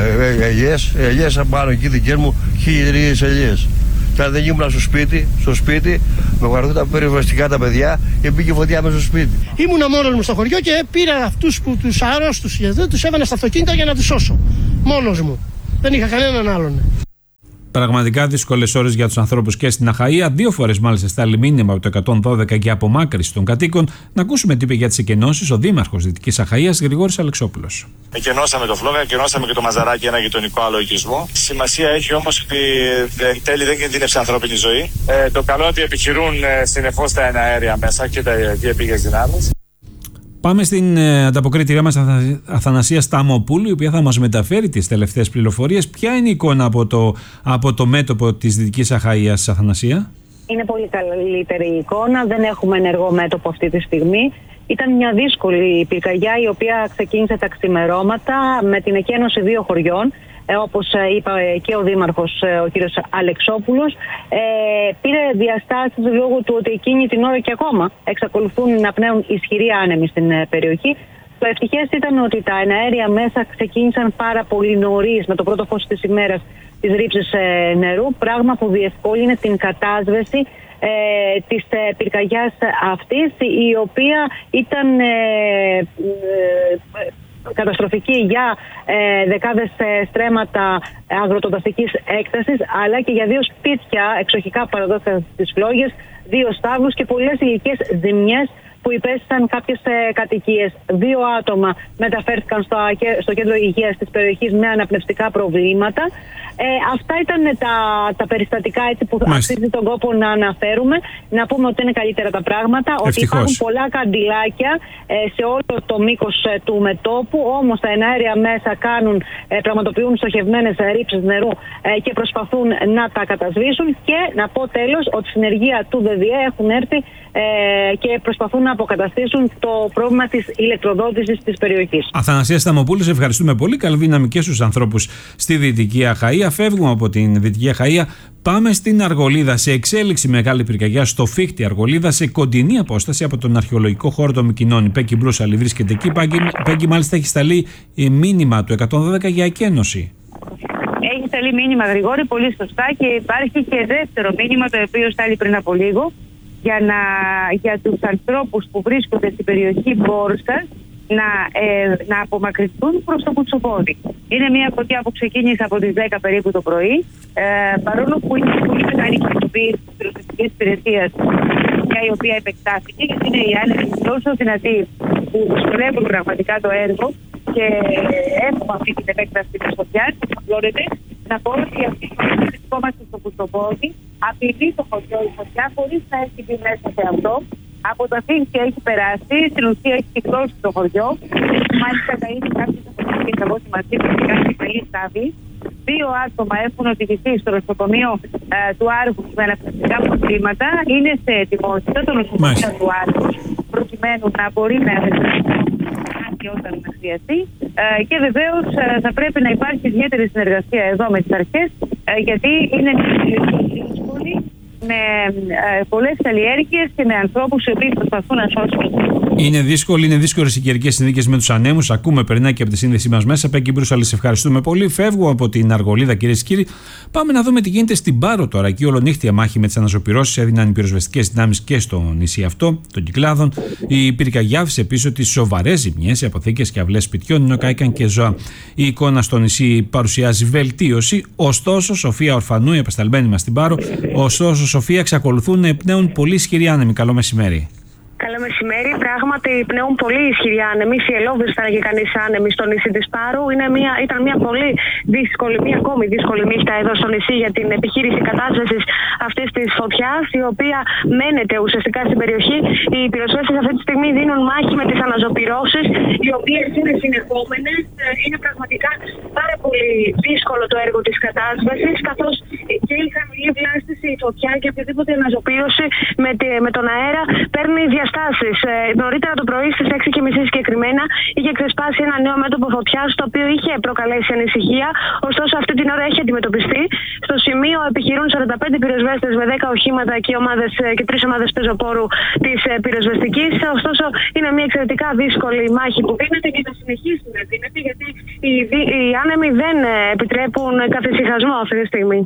Ελιές απάνω εκεί δικές μου 1.000 ελιές. Και αν δεν ήμουν στο σπίτι, με βαρθούν τα πυροσβεστικά τα παιδιά και μπήκε φωτιά μέσα στο σπίτι. Ήμουνα μόνος μου στο χωριό και πήρα αυτούς που τους αρρώστους και δεν τους έβανα στα αυτοκίνητα για να τους σώσω. Μόνος μου. Δεν είχα κανέναν άλλον. Πραγματικά δύσκολες ώρες για τους ανθρώπους και στην Αχαΐα. 2 φορές μάλιστα στάλει μήνυμα από το 112 για απομάκρυνση των κατοίκων. Να ακούσουμε τι είπε για τις εκενώσεις ο Δήμαρχος Δυτικής Αχαΐας Γρηγόρης Αλεξόπουλος. Εκενώσαμε το Φλόκα, εκενώσαμε και το Μαζαράκι, ένα γειτονικό άλλο οικισμό. Σημασία έχει όμως ότι εν τέλει δεν κινδύνευσε ανθρώπινη ζωή. Το καλό ότι επιχειρούν συνεχώς τα εναέρια μέσα και τα διεπήγες δυνάμεις. Πάμε στην ανταποκρίτηριά μας Αθανασία Σταμοπούλου, η οποία θα μας μεταφέρει τις τελευταίες πληροφορίες. Ποια είναι η εικόνα από το μέτωπο της Δυτικής Αχαΐας, Αθανασία? Είναι πολύ καλύτερη η εικόνα, δεν έχουμε ενεργό μέτωπο αυτή τη στιγμή. Ήταν μια δύσκολη πυρκαγιά η οποία ξεκίνησε τα ξημερώματα με την εκένωση 2 χωριών. Όπως είπα και ο Δήμαρχος, ο κύριος Αλεξόπουλος, πήρε διαστάσεις λόγω του ότι εκείνη την ώρα και ακόμα εξακολουθούν να πνέουν ισχυροί άνεμοι στην περιοχή. Το ευτυχές ήταν ότι τα εναέρια μέσα ξεκίνησαν πάρα πολύ νωρίς με το πρώτο φως της ημέρας της ρήψης νερού, πράγμα που διευκόλυνε την κατάσβεση της πυρκαγιάς αυτής, η οποία ήταν καταστροφική για δεκάδες στρέμματα αγροτοδασικής έκτασης, αλλά και για 2 σπίτια εξοχικά παραδόθηκαν στις φλόγες, 2 στάβλους και πολλές υλικές ζημιές που υπέστησαν κάποιες κατοικίες. 2 άτομα μεταφέρθηκαν στο κέντρο υγείας της περιοχής με αναπνευστικά προβλήματα. Αυτά ήταν τα περιστατικά έτσι που αξίζει τον κόπο να αναφέρουμε. Να πούμε ότι είναι καλύτερα τα πράγματα, ότι υπάρχουν πολλά καντιλάκια σε όλο το μήκος του μετώπου, όμως τα εναέρια μέσα πραγματοποιούν στοχευμένες ρήψεις νερού και προσπαθούν να τα κατασβήσουν. Και να πω τέλος ότι στην συνεργεία του ΔΔΕ έχουν έρθει και προσπαθούν να αποκαταστήσουν το πρόβλημα της ηλεκτροδότησης της περιοχής. Αθανασία Σταμοπούλου, σε ευχαριστούμε πολύ. Καλή δύναμη και στους ανθρώπους στη Δυτική Αχαΐα. Φεύγουμε από την Δυτική Αχαΐα. Πάμε στην Αργολίδα. Σε εξέλιξη μεγάλη πυρκαγιά στο Φίχτη Αργολίδα, σε κοντινή απόσταση από τον αρχαιολογικό χώρο των Μυκηνών. Η Πέκκι Μπρούσαλη βρίσκεται εκεί. Πέκκι, μάλιστα, έχει σταλεί μήνυμα του 112 για εκένωση. Έχει σταλεί μήνυμα, Γρηγόρη, πολύ σωστά, και υπάρχει και δεύτερο μήνυμα, το οποίο στάλει πριν από λίγο, για τους ανθρώπους που βρίσκονται στην περιοχή Μπόρσας να απομακρυνθούν προς το Κουτσοπόδι. Είναι μια φωτιά που ξεκίνησε από τις 10 περίπου το πρωί, παρόλο που είναι πολύ μεγάλη κινητοποίηση της πυροσβεστικής υπηρεσίας, η οποία επεκτάθηκε, γιατί είναι οι άνεμοι τόσο δυνατοί που δυσκολεύουν πραγματικά το έργο και έχουμε αυτή την επέκταση της φωτιάς που απλώνεται. Να πω ότι αυτή τη στιγμή βρισκόμαστε στο Κουτσοπόδι, απειλεί το χωριό η φωτιά χωρίς να έχει μπει μέσα σε αυτό. Από το Φίχτη έχει περάσει, στην ουσία έχει κυκλώσει το χωριό. Μάλιστα τα ήδη κάποιες αποδείξεις από ό,τι μας είπαν και κάνει καλή στάβη. 2 άτομα έχουν οδηγηθεί στο νοσοκομείο του Άργους με αναπνευστικά προβλήματα. Είναι σε ετοιμότητα το νοσοκομείο του Άργους, προκειμένου να μπορεί να και όταν χρειαστεί. Και βεβαίως θα πρέπει να υπάρχει ιδιαίτερη συνεργασία εδώ με τις αρχές, γιατί είναι δύσκολη, με πολλές καλλιέργειες και με ανθρώπους οι οποίοι προσπαθούν να σώσουν. Είναι δύσκολες οι καιρικές συνθήκες με τους ανέμους. Ακούμε, περνάει και από τη σύνδεσή μας μέσα. Πέκκι Μπρούσαλη, σε ευχαριστούμε πολύ. Φεύγω από την Αργολίδα, κυρίες και κύριοι. Πάμε να δούμε τι γίνεται στην Πάρο τώρα. Εκεί ολονύχτια μάχη με τις αναζωπυρώσεις έδιναν οι πυροσβεστικές δυνάμεις και στο νησί αυτό των Κυκλάδων. Η πυρκαγιά άφησε πίσω τις σοβαρές ζημιές σε αποθήκες και αυλές σπιτιών, ενώ κάηκαν και ζώα. Η εικόνα στο νησί παρουσιάζει βελτίωση. Ωστόσο, Σοφία Ορφανού, η απεσταλμένη μας στην Πάρο, Σοφία, εξακολουθούν να πνέουν πολύ ισχυροί άνεμοι. Καλό μεσημέρι. Καλό μεσημέρι. Πράγματι, πνέουν πολύ ισχυροί άνεμοι. Φιελώδης θα έλεγε κανείς άνεμοι στο νησί της Πάρου. Ήταν μια πολύ δύσκολη, μια ακόμη δύσκολη νύχτα εδώ στο νησί για την επιχείρηση κατάσβεσης αυτής της φωτιάς, η οποία μένεται ουσιαστικά στην περιοχή. Οι πυροσβέστες αυτή τη στιγμή δίνουν μάχη με τις αναζωπυρώσεις, οι οποίες είναι συνεχόμενες. Είναι πραγματικά πάρα πολύ δύσκολο το έργο της κατάσβεσης, καθώς και η χαμηλή βλάστηση, η φωτιά και οποιαδήποτε αναζωπήρωση με τον αέρα παίρνει διαστάσεις. Νωρίτερα το πρωί στις 6:30 συγκεκριμένα είχε ξεσπάσει ένα νέο μέτωπο φωτιάς, το οποίο είχε προκαλέσει ανησυχία, ωστόσο αυτή την ώρα έχει αντιμετωπιστεί. Στο σημείο επιχειρούν 45 πυροσβέστες με 10 οχήματα και 3 ομάδες πεζοπόρου της πυροσβεστικής. Ωστόσο είναι μια εξαιρετικά δύσκολη μάχη που δίνεται και θα συνεχίσει να δίνεται, γιατί οι άνεμοι δεν επιτρέπουν καθησυχασμό αυτή τη στιγμή.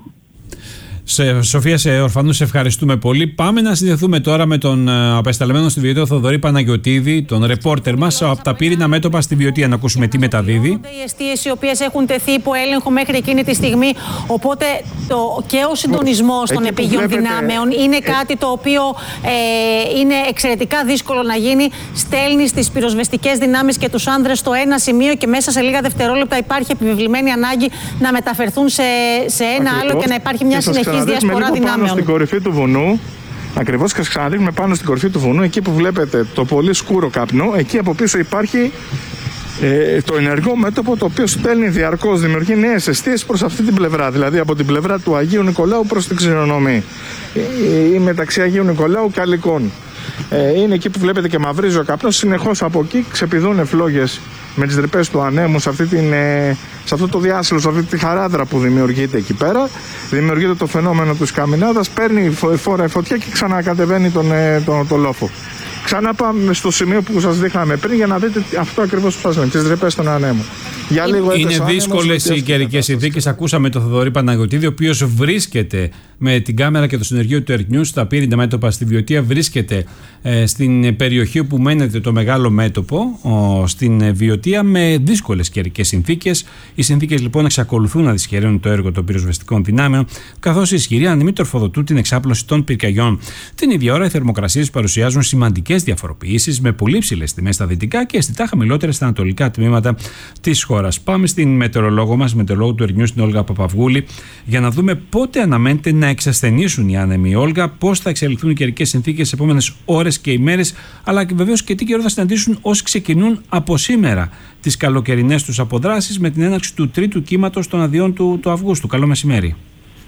Σοφία Ορφανού, σε ευχαριστούμε πολύ. Πάμε να συνδεθούμε τώρα με τον απεσταλμένο στη Βιωτία Θοδωρή Παναγιωτίδη, τον ρεπόρτερ μας από τα πύρινα μέτωπα στη Βιωτία, να ακούσουμε τι μεταδίδει. Οι εστίες οι οποίες έχουν τεθεί υπό έλεγχο μέχρι εκείνη τη στιγμή, οπότε και ο συντονισμός των επίγειων δυνάμεων είναι κάτι το οποίο είναι εξαιρετικά δύσκολο να γίνει. Στέλνει στις πυροσβεστικές δυνάμεις και τους άνδρες στο ένα σημείο και μέσα σε λίγα δευτερόλεπτα υπάρχει επιβεβλημένη ανάγκη να μεταφερθούν σε ένα άλλο και να υπάρχει μια συνεχής διασπορά δυνάμεων. Πάνω στην κορυφή του βουνού, ακριβώς, και σας ξαναδείχνουμε πάνω στην κορυφή του βουνού, εκεί που βλέπετε το πολύ σκούρο καπνό, εκεί από πίσω υπάρχει το ενεργό μέτωπο, το οποίο στέλνει διαρκώς, δημιουργεί νέες εστίες προς αυτή την πλευρά, δηλαδή από την πλευρά του Αγίου Νικολάου προς την Ξηρονομή ή μεταξύ Αγίου Νικολάου Καλικών. Είναι εκεί που βλέπετε και μαυρίζει ο καπνός. Συνεχώς από εκεί ξεπηδούν φλόγες με τις τρυπές του ανέμου σε αυτό το διάσυλο, σε αυτή τη χαράδρα που δημιουργείται εκεί πέρα. Δημιουργείται το φαινόμενο της καμινάδας, παίρνει φόρα η φωτιά και ξανακατεβαίνει τον λόφο. Ξανά πάμε στο σημείο που σας δείχναμε πριν για να δείτε αυτό ακριβώς που σας λέμε, τις τρυπές των ανέμου. Είναι δύσκολες οι καιρικές συνθήκες. Ακούσαμε τον Θοδωρή Παναγιωτίδη, ο οποίος βρίσκεται με την κάμερα και το συνεργείο του Earth News στα πύρινα μέτωπα στη Βιωτία. Βρίσκεται στην περιοχή όπου μένεται το μεγάλο μέτωπο, στην Βιωτία, με δύσκολες καιρικές συνθήκες. Οι συνθήκες λοιπόν εξακολουθούν να δυσχεραίνουν το έργο των πυροσβεστικών δυνάμεων, καθώς οι ισχυροί άνεμοι τροφοδοτούν την εξάπλωση των πυρκαγιών. Την ίδια ώρα, οι θερμοκρασίες παρουσιάζουν σημαντικές διαφοροποιήσεις, με πολύ ψηλές τιμές στα δυτικά και αισθητά χαμηλότερες στα ανατολικά τμήματα της χώρας. Πάμε στην μετεωρολόγο μας, μετεωρολόγο του Earth News, την Όλγα Παπαυγούλη, για να δούμε πότε αναμένεται να εξασθενήσουν οι άνεμοι. Όλγα, πώς θα εξελιχθούν οι καιρικές συνθήκες στις επόμενες ώρες και ημέρες, αλλά και βεβαίως και τι καιρό θα συναντήσουν όσοι ξεκινούν από σήμερα τις καλοκαιρινές τους αποδράσεις με την έναρξη του τρίτου κύματος των αδειών του Αυγούστου. Καλό μεσημέρι.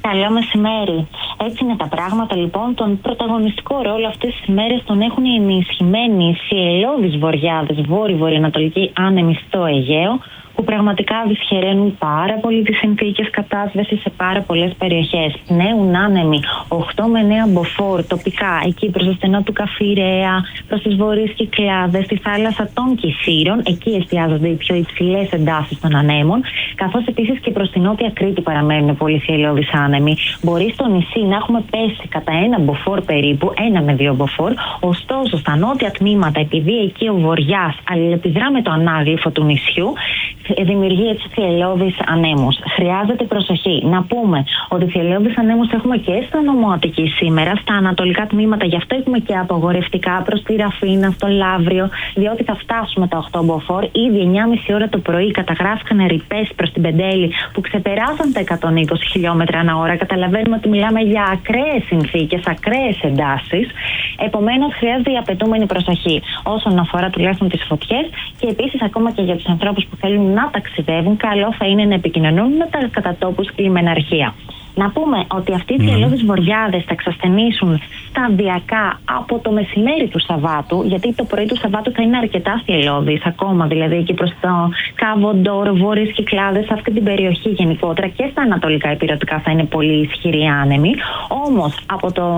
Καλό μεσημέρι. Έτσι είναι τα πράγματα, λοιπόν. Τον πρωταγωνιστικό ρόλο αυτές τις μέρες τον έχουν οι ενισχυμένοι θυελλώδεις βοριάδες βόρειο-βορειοανατολική άνεμοι στο Αιγαίο, που πραγματικά δυσχεραίνουν πάρα πολύ τις συνθήκες κατάσβεσης σε πάρα πολλές περιοχές. Πνέουν άνεμοι 8 με 9 μποφόρ τοπικά, εκεί προς το στενό του Καφιρέα, προς τις βορείς Κυκλάδες, στη θάλασσα των Κηφείρων. Εκεί εστιάζονται οι πιο υψηλές εντάσεις των ανέμων, καθώς επίσης και προς την νότια Κρήτη παραμένουν πολύ θυελλώδεις άνεμοι. Μπορεί στο νησί να έχουμε πέσει κατά 1 μποφόρ περίπου, 1 με 2 μποφόρ. Ωστόσο, στα νότια τμήματα, επειδή εκεί ο βοριάς αλληλεπιδρά με το ανάγλυφο του νησιού, δημιουργεί έτσι θυελλώδεις ανέμους. Χρειάζεται προσοχή. Να πούμε ότι θυελλώδεις ανέμους έχουμε και στο νομό Αττικής σήμερα, στα ανατολικά τμήματα, γι' αυτό έχουμε και απογορευτικά προς τη Ραφίνα, στο Λαύριο, διότι θα φτάσουμε τα 8 μποφόρ. Ήδη 9.30 ώρα το πρωί καταγράφηκαν ρηπές προς την Πεντέλη που ξεπεράσαν τα 120 χιλιόμετρα ανά ώρα. Καταλαβαίνουμε ότι μιλάμε για ακραίες συνθήκες, ακραίες εντάσεις. Επομένως, χρειάζεται η απαιτούμενη προσοχή όσον αφορά τουλάχιστον τις φωτιές, και επίσης ακόμα και για τους ανθρώπους που θέλουν να ταξιδεύουν, καλό θα είναι να επικοινωνούν με τα κατά τόπους λιμεναρχεία. Να πούμε ότι αυτοί οι θυελλώδεις βοριάδες θα εξασθενήσουν σταδιακά από το μεσημέρι του Σαββάτου, γιατί το πρωί του Σαββάτου θα είναι αρκετά θυελλώδεις ακόμα, δηλαδή εκεί προς το Κάβο Ντόρο, Βόρειες Κυκλάδες, σε αυτή την περιοχή γενικότερα, και στα ανατολικά ηπειρωτικά θα είναι πολύ ισχυροί άνεμοι. Όμως από το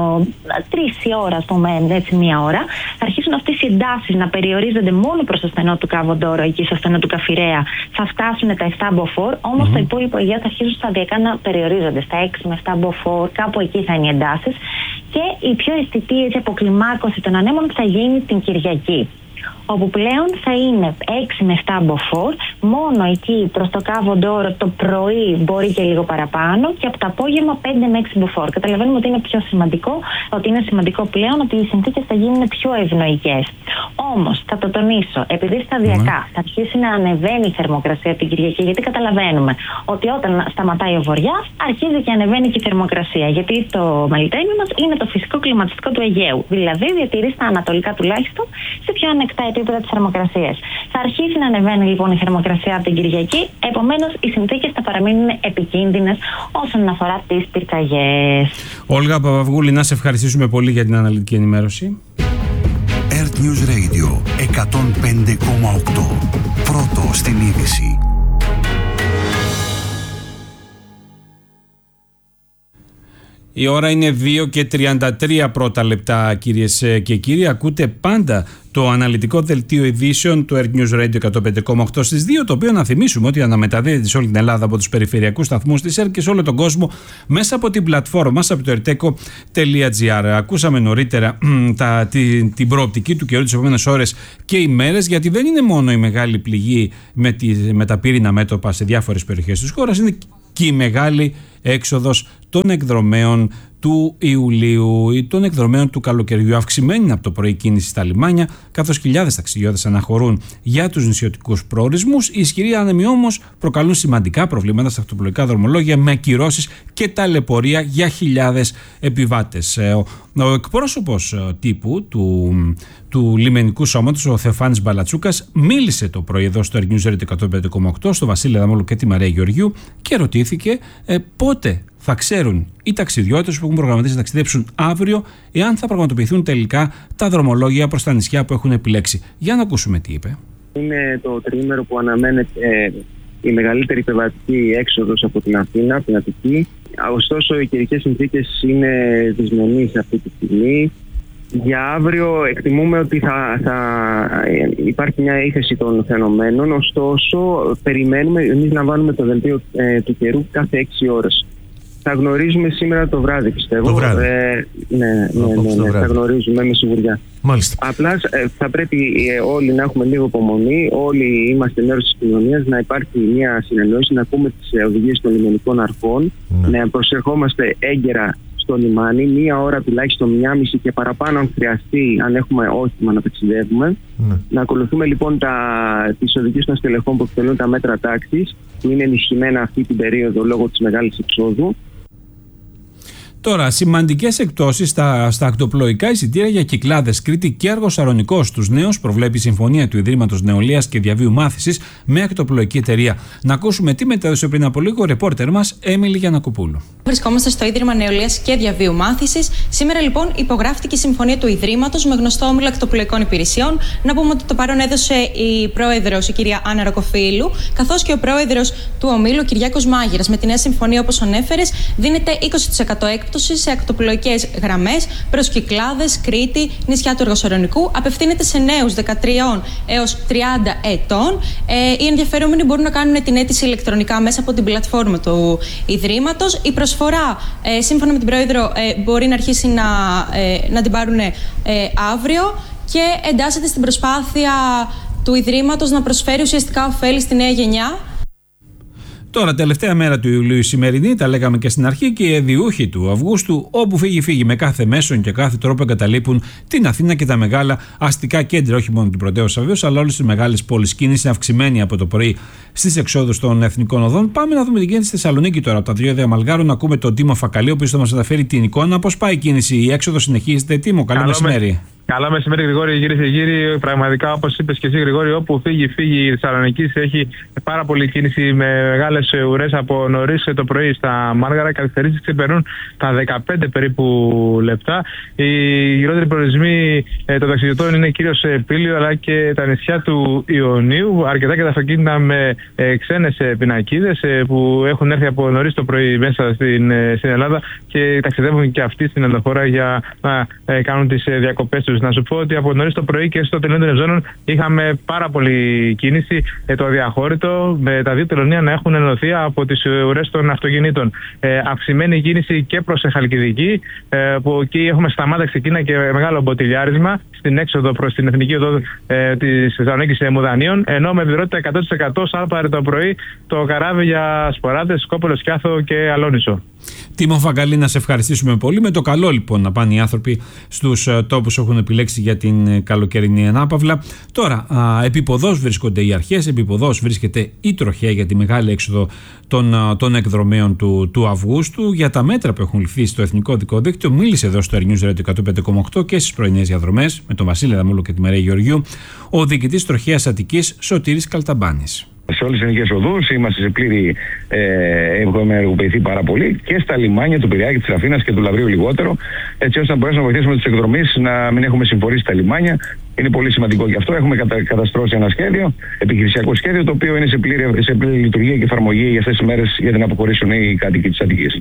3 η ώρα, ας πούμε, έτσι 1 ώρα, θα αρχίσουν αυτές οι εντάσεις να περιορίζονται μόνο προς το στενό του Κάβο Ντόρο, εκεί στο στενό του Καφιρέα θα φτάσουν τα 7 μποφόρ, όμως το υπόλοιπο Αιγαίο θα αρχίσουν σταδιακά να περιορίζονται στα 6 με 7 μποφόρ, κάπου εκεί θα είναι οι εντάσεις, και η πιο αισθητή αποκλιμάκωση των ανέμων θα γίνει την Κυριακή, όπου πλέον θα είναι 6 με 7 μποφόρ, μόνο εκεί προς το Κάβο Ντόρο το πρωί μπορεί και λίγο παραπάνω, και από το απόγευμα 5 με 6 μποφόρ. Καταλαβαίνουμε ότι είναι πιο σημαντικό, ότι είναι σημαντικό πλέον ότι οι συνθήκες θα γίνουν πιο ευνοϊκές. Όμως, θα το τονίσω, επειδή σταδιακά θα αρχίσει να ανεβαίνει η θερμοκρασία την Κυριακή, γιατί καταλαβαίνουμε ότι όταν σταματάει ο βοριάς, αρχίζει και ανεβαίνει και η θερμοκρασία. Γιατί το Μελιτένιο μας είναι το φυσικό κλιματιστικό του Αιγαίου. Δηλαδή, διατηρεί στα ανατολικά τουλάχιστον σε πιο ανεκτά επίπεδα της θερμοκρασίας. Θα αρχίσει να ανεβαίνει λοιπόν η θερμοκρασία από την Κυριακή, επομένως οι συνθήκες θα παραμείνουν επικίνδυνες όσον αφορά τις πυρκαγιές. Όλγα Παπαυγούλη, να σε ευχαριστήσουμε πολύ για την αναλυτική ενημέρωση. Earth News Radio 105,8. Πρώτο στην είδηση. Η ώρα είναι 2 και 33 πρώτα λεπτά, κυρίες και κύριοι. Ακούτε πάντα το αναλυτικό δελτίο ειδήσεων του Earth News Radio 105,8 στις 2, το οποίο να θυμίσουμε ότι αναμεταδίδεται σε όλη την Ελλάδα από τους περιφερειακούς σταθμούς της ΕΡΤ και σε όλο τον κόσμο μέσα από την πλατφόρμα μας, από το erteco.gr. Ακούσαμε νωρίτερα την προοπτική του καιρού τις επόμενες ώρες και ημέρες, γιατί δεν είναι μόνο η μεγάλη πληγή με τα πύρινα μέτωπα σε διάφορες περιοχές της χώρας, είναι και η μεγάλη έξοδος των εκδρομέων του Ιουλίου ή των εκδρομέων του καλοκαιριού. Αυξημένη από το πρωί κίνηση στα λιμάνια, καθώς χιλιάδες ταξιδιώτες αναχωρούν για τους νησιωτικούς προορισμούς. Οι ισχυροί άνεμοι όμως προκαλούν σημαντικά προβλήματα στα ακτοπλοϊκά δρομολόγια, με ακυρώσεις και ταλαιπωρία για χιλιάδες επιβάτες. Ο εκπρόσωπος τύπου του λιμενικού σώματος, ο Θεοφάνης Μπαλατσούκας, μίλησε το πρωί εδώ στο Earth News Radio 105,8 στο Βασίλη Αδαμόλου και τη Μαρία Γεωργιού και ρωτήθηκε πότε θα ξέρουν οι ταξιδιώτες που έχουν προγραμματίσει να ταξιδέψουν αύριο, εάν θα πραγματοποιηθούν τελικά τα δρομολόγια προς τα νησιά που έχουν επιλέξει. Για να ακούσουμε τι είπε. Είναι το τριήμερο που αναμένεται η μεγαλύτερη επιβατική έξοδος από την Αθήνα, από την Αττική. Ωστόσο, οι καιρικές συνθήκες είναι δυσμενείς αυτή τη στιγμή. Για αύριο εκτιμούμε ότι θα υπάρχει μια ύφεση των φαινομένων. Ωστόσο, περιμένουμε, εμείς λαμβάνουμε το δελτίο του καιρού κάθε 6 ώρες. Θα γνωρίζουμε σήμερα το βράδυ, πιστεύω. Το βράδυ. Θα γνωρίζουμε με σιγουριά. Μάλιστα. Απλά θα πρέπει όλοι να έχουμε λίγο υπομονή, όλοι είμαστε μέρος της κοινωνίας, να υπάρχει μια συνεννόηση, να ακούμε τις οδηγίες των λιμενικών αρχών, να προσερχόμαστε έγκαιρα στο λιμάνι, 1 ώρα τουλάχιστον, 1,5 και παραπάνω αν χρειαστεί, αν έχουμε όχημα να ταξιδεύουμε. Να ακολουθούμε λοιπόν τις οδηγίες των στελεχών που εκτελούν τα μέτρα τάξης, που είναι ενισχυμένα αυτή την περίοδο λόγω της μεγάλης εξόδου. Τώρα, σημαντικές εκπτώσεις στα ακτοπλοϊκά εισιτήρια για Κυκλάδες, Κρήτη και Άργος Σαρονικός στους νέους προβλέπει η συμφωνία του Ιδρύματος Νεολαίας και Διαβίου Μάθησης με ακτοπλοϊκή εταιρεία. Να ακούσουμε τι μετέδωσε πριν από λίγο ο ρεπόρτερ μας Έμιλη Γιαννακοπούλου. Βρισκόμαστε στο Ίδρυμα Νεολαίας και Διαβίου Μάθησης. Σήμερα λοιπόν υπογράφτηκε η συμφωνία του Ιδρύματος με γνωστό όμιλο ακτοπλοϊκών υπηρεσιών. Να πούμε ότι το παρόν έδωσε η πρόεδρος, η κυρία Άννα Ροκοφίλου, καθώς και ο πρόεδρος του ομίλου, Κυριάκος Μάγειρας. Με τη νέα συμφωνία, όπως ανέφερες, δίνεται 20% έκπτωση σε ακτοπλοϊκές γραμμές προς Κυκλάδες, Κρήτη, νησιά του Αργοσαρονικού. Απευθύνεται σε νέους 13 έως 30 ετών. Οι ενδιαφερόμενοι μπορούν να κάνουν την αίτηση ηλεκτρονικά μέσα από την πλατφόρμα του Ιδρύματος. Η προσφορά, σύμφωνα με την πρόεδρο, μπορεί να αρχίσει να την πάρουν αύριο και εντάσσεται στην προσπάθεια του Ιδρύματος να προσφέρει ουσιαστικά ωφέλη στη νέα γενιά. Τώρα, τελευταία μέρα του Ιουλίου, η σημερινή, τα λέγαμε και στην αρχή, και οι διούχοι του Αυγούστου, όπου φύγει, με κάθε μέσον και κάθε τρόπο εγκαταλείπουν την Αθήνα και τα μεγάλα αστικά κέντρα, όχι μόνο την πρωτεύουσα βεβαίως, αλλά όλες τις μεγάλες πόλεις. Κίνηση αυξημένη από το πρωί στις εξόδους των εθνικών οδών. Πάμε να δούμε τι γίνεται στη Θεσσαλονίκη τώρα. Από τα Διόδια Μαλγάρου, να ακούμε τον Τίμο Φακαλή, ο οποίος θα μας μεταφέρει την εικόνα. Πώς πάει η κίνηση, η έξοδο συνεχίζεται? Τίμο, καλό μεσημέρι. Καλό μεσημέρι, Γρηγόρη, κυρίες και κύριοι. Πραγματικά, όπως είπες και εσύ, Γρηγόρη, όπου φύγει η Θεσσαλονίκη, έχει πάρα πολλή κίνηση με μεγάλες ουρές από νωρίς το πρωί στα Μάργαρα. Οι καθυστερήσεις ξεπερνούν τα 15 περίπου λεπτά. Οι γυρότεροι προορισμοί των ταξιδιωτών είναι κυρίως Πήλιο αλλά και τα νησιά του Ιωνίου. Αρκετά και τα αυτοκίνητα με ξένες πινακίδες που έχουν έρθει από νωρίς το πρωί μέσα στην Ελλάδα και ταξιδεύουν και αυτοί στην ενδοχώρα για να κάνουν τις διακοπές τους. Να σου πω ότι από νωρίς το πρωί και στο τελείωμα των Ευζώνων είχαμε πάρα πολλή κίνηση. Το αδιαχώρητο με τα δύο τελωνία να έχουν ενωθεί από τις ουρές των αυτοκινήτων. Αυξημένη κίνηση και προς Χαλκιδική, που εκεί έχουμε σταμάτηση Κίνα και μεγάλο μποτιλιάρισμα στην έξοδο προς την εθνική οδό της Θεσσαλονίκης Μουδανίων. Ενώ με ευδηρότητα 100% σάρπαρε το πρωί το καράβι για Σποράδες, Σκόπολο, Σκιάθο και Αλόνισο. Τίμο Φαγκαλή, να σε ευχαριστήσουμε πολύ. Με το καλό λοιπόν να πάνε οι άνθρωποι στους τόπους που έχουν επιλέξει για την καλοκαιρινή ανάπαυλα. Τώρα, επίποδος βρίσκονται οι αρχές, επίποδος βρίσκεται η τροχέα για τη μεγάλη έξοδο των εκδρομέων του Αυγούστου. Για τα μέτρα που έχουν ληφθεί στο Εθνικό Οδικό Δίκτυο, μίλησε εδώ στο Air News Radio 105,8 και στις πρωινές διαδρομές με τον Βασίλη Δαμούλο και τη Μαρία Γεωργιού, ο διοικητής τροχέας Αττικής Σωτήρης Καλταμπάνης. Σε όλες τις εθνικές οδούς είμαστε σε πλήρη, έχουμε ενεργοποιηθεί πάρα πολύ και στα λιμάνια του Πειραιά και της Αθήνας και του Λαβρίου λιγότερο, έτσι ώστε να μπορέσουμε να βοηθήσουμε τους εκδρομείς να μην έχουμε συμφορήσει στα λιμάνια. Είναι πολύ σημαντικό γι' αυτό. Έχουμε καταστρώσει ένα σχέδιο, επιχειρησιακό σχέδιο, το οποίο είναι σε πλήρη λειτουργία και εφαρμογή για αυτές τις μέρες για την αποχωρήσουν οι κάτοικοι της Αττικής.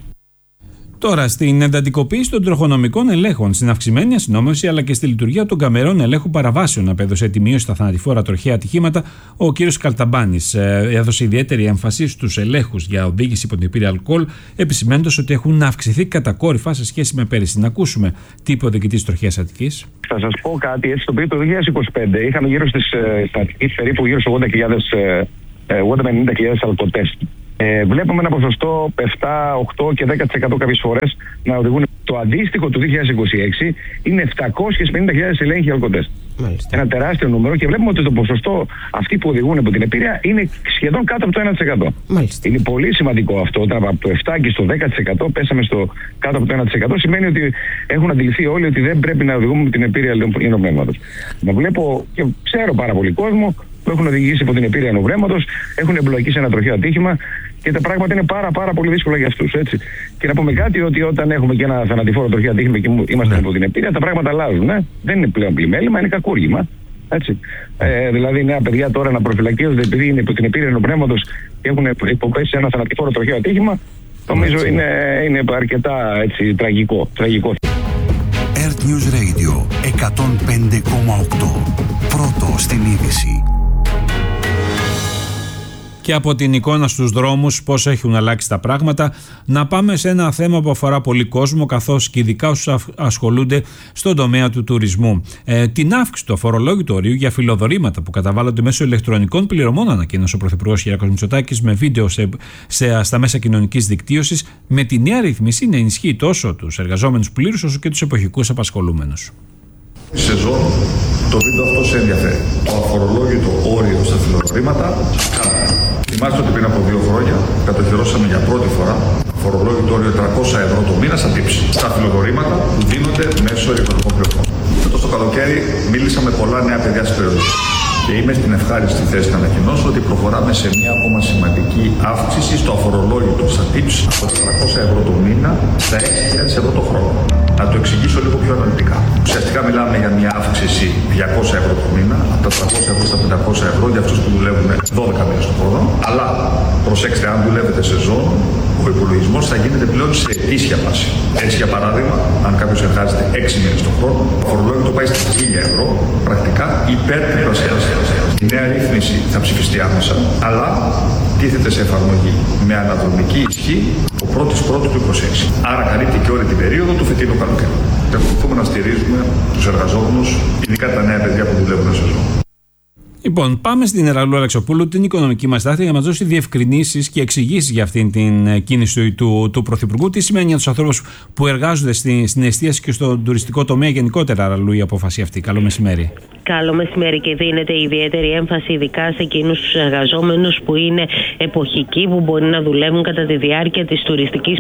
Τώρα, στην εντατικοποίηση των τροχονομικών ελέγχων, στην αυξημένη αστυνόμευση αλλά και στη λειτουργία των καμερών ελέγχου παραβάσεων, απέδωσε τη μείωση στα θανατηφόρα τροχαία ατυχήματα ο κ. Καλταμπάνης. Έδωσε ιδιαίτερη έμφαση στους ελέγχους για οδήγηση υπό την επίρρεια αλκοόλ, επισημαίνοντας ότι έχουν αυξηθεί κατακόρυφα σε σχέση με πέρυσι. Να ακούσουμε τι είπε ο διοικητής τροχαίας Αττικής. Θα σας πω κάτι, έτσι, το οποίο το 2025 είχαμε γύρω στην Αττική περίπου γύρω στους 80-90.000 αλκοτέστ. Βλέπουμε ένα ποσοστό 7, 8 και 10% κάποιες φορές να οδηγούν. Το αντίστοιχο του 2026 είναι 750.000 ελέγχοι αλκοτέστ. Ένα τεράστιο νούμερο και βλέπουμε ότι το ποσοστό αυτοί που οδηγούν από την επίρρεια είναι σχεδόν κάτω από το 1%. Μάλιστα. Είναι πολύ σημαντικό αυτό. Όταν από το 7 και στο 10% πέσαμε στο κάτω από το 1%, σημαίνει ότι έχουν αντιληφθεί όλοι ότι δεν πρέπει να οδηγούμε με την επίρρεια ενοπνεύματος. Να βλέπω και ξέρω πάρα πολύ κόσμο που έχουν οδηγήσει από την επίρρεια ενοπνεύματος, έχουν εμπλοκεί σε ένα τροχαίο ατύχημα και τα πράγματα είναι πάρα πολύ δύσκολα για αυτούς. Έτσι. Και να πούμε κάτι, ότι όταν έχουμε και ένα θανατηφόρο τροχαίο ατύχημα και είμαστε από την επίρρεια, τα πράγματα αλλάζουν. Δεν είναι πλέον πλημέλημα, είναι κακούργημα. Έτσι. Δηλαδή, νέα παιδιά τώρα να προφυλακίζονται επειδή είναι από την επίρρεια ενοπνεύματος και έχουν υποπέσει σε ένα θανατηφόρο τροχαίο ατύχημα, νομίζω είναι αρκετά έτσι, τραγικό. Air News Radio 105,8. Πρώτο στην είδηση. Και από την εικόνα στους δρόμους πώς έχουν αλλάξει τα πράγματα, να πάμε σε ένα θέμα που αφορά πολύ κόσμο, καθώς και ειδικά όσους ασχολούνται στον τομέα του τουρισμού. Την αύξηση του αφορολόγητου ορίου για φιλοδορήματα που καταβάλλονται μέσω ηλεκτρονικών πληρωμών, ανακοίνωσε ο Πρωθυπουργός Κυριάκος Μητσοτάκης με βίντεο στα μέσα κοινωνικής δικτύωσης, με τη νέα ρύθμιση να ενισχύει τόσο τους εργαζόμενους πλήρους όσο και τους εποχικούς απασχολούμενους. Σεζόν, το βίντεο αυτό σε ενδιαφέρει. Το αφορολόγητο όριο στα φιλοδορήματα Θυμάστε ότι πριν από 2 χρόνια κατοχυρώσαμε για πρώτη φορά φορολόγητο όριο 300 ευρώ το μήνα στα tips, στα φιλοδορήματα που δίνονται μέσω ηλεκτρονικών πληρωμών. Φέτος το καλοκαίρι μίλησα με πολλά νέα παιδιά της περιοχής και είμαι στην ευχάριστη θέση να ανακοινώσω ότι προχωράμε σε μια ακόμα σημαντική αύξηση στο αφορολόγητο στα tips από τα 300 ευρώ το μήνα στα 6.000 ευρώ το χρόνο. Να το εξηγήσω λίγο πιο αναλυτικά. Ουσιαστικά μιλάμε για μια αύξηση 200 ευρώ το μήνα, από τα 300 ευρώ στα 500 ευρώ για αυτούς που δουλεύουν 12 μήνες το χρόνο. Αλλά προσέξτε, αν δουλεύετε σε ζώνη, ο υπολογισμός θα γίνεται πλέον σε ετήσια βάση. Έτσι, για παράδειγμα, αν κάποιος εργάζεται 6 μήνες το χρόνο, το φορολόγητο πάει στα 1.000 ευρώ, πρακτικά υπερτριπλασιάζεται. Η νέα ρύθμιση θα ψηφιστεί άμεσα, αλλά τίθεται σε εφαρμογή με αναδρομική ισχύ ο 1ης του 2026. Άρα καλύπτει και όλη την περίοδο του φετινού καλοκαιριού. Εξακολουθούμε να στηρίζουμε τους εργαζόμενους, ειδικά τα νέα παιδιά που δουλεύουν σε ζώνη. Λοιπόν, πάμε στην Εραλού Αλεξοπούλου, την οικονομική μας τάχτη, για να μας δώσει διευκρινήσεις και εξηγήσεις για αυτήν την κίνηση του Πρωθυπουργού. Τι σημαίνει για τους ανθρώπους που εργάζονται στην εστίαση και στον τουριστικό τομέα γενικότερα, Εραλού, η απόφαση αυτή. Καλό μεσημέρι. Καλό μεσημέρι, και δίνεται ιδιαίτερη έμφαση ειδικά σε εκείνους τους εργαζόμενους που είναι εποχικοί, που μπορεί να δουλεύουν κατά τη διάρκεια της τουριστικής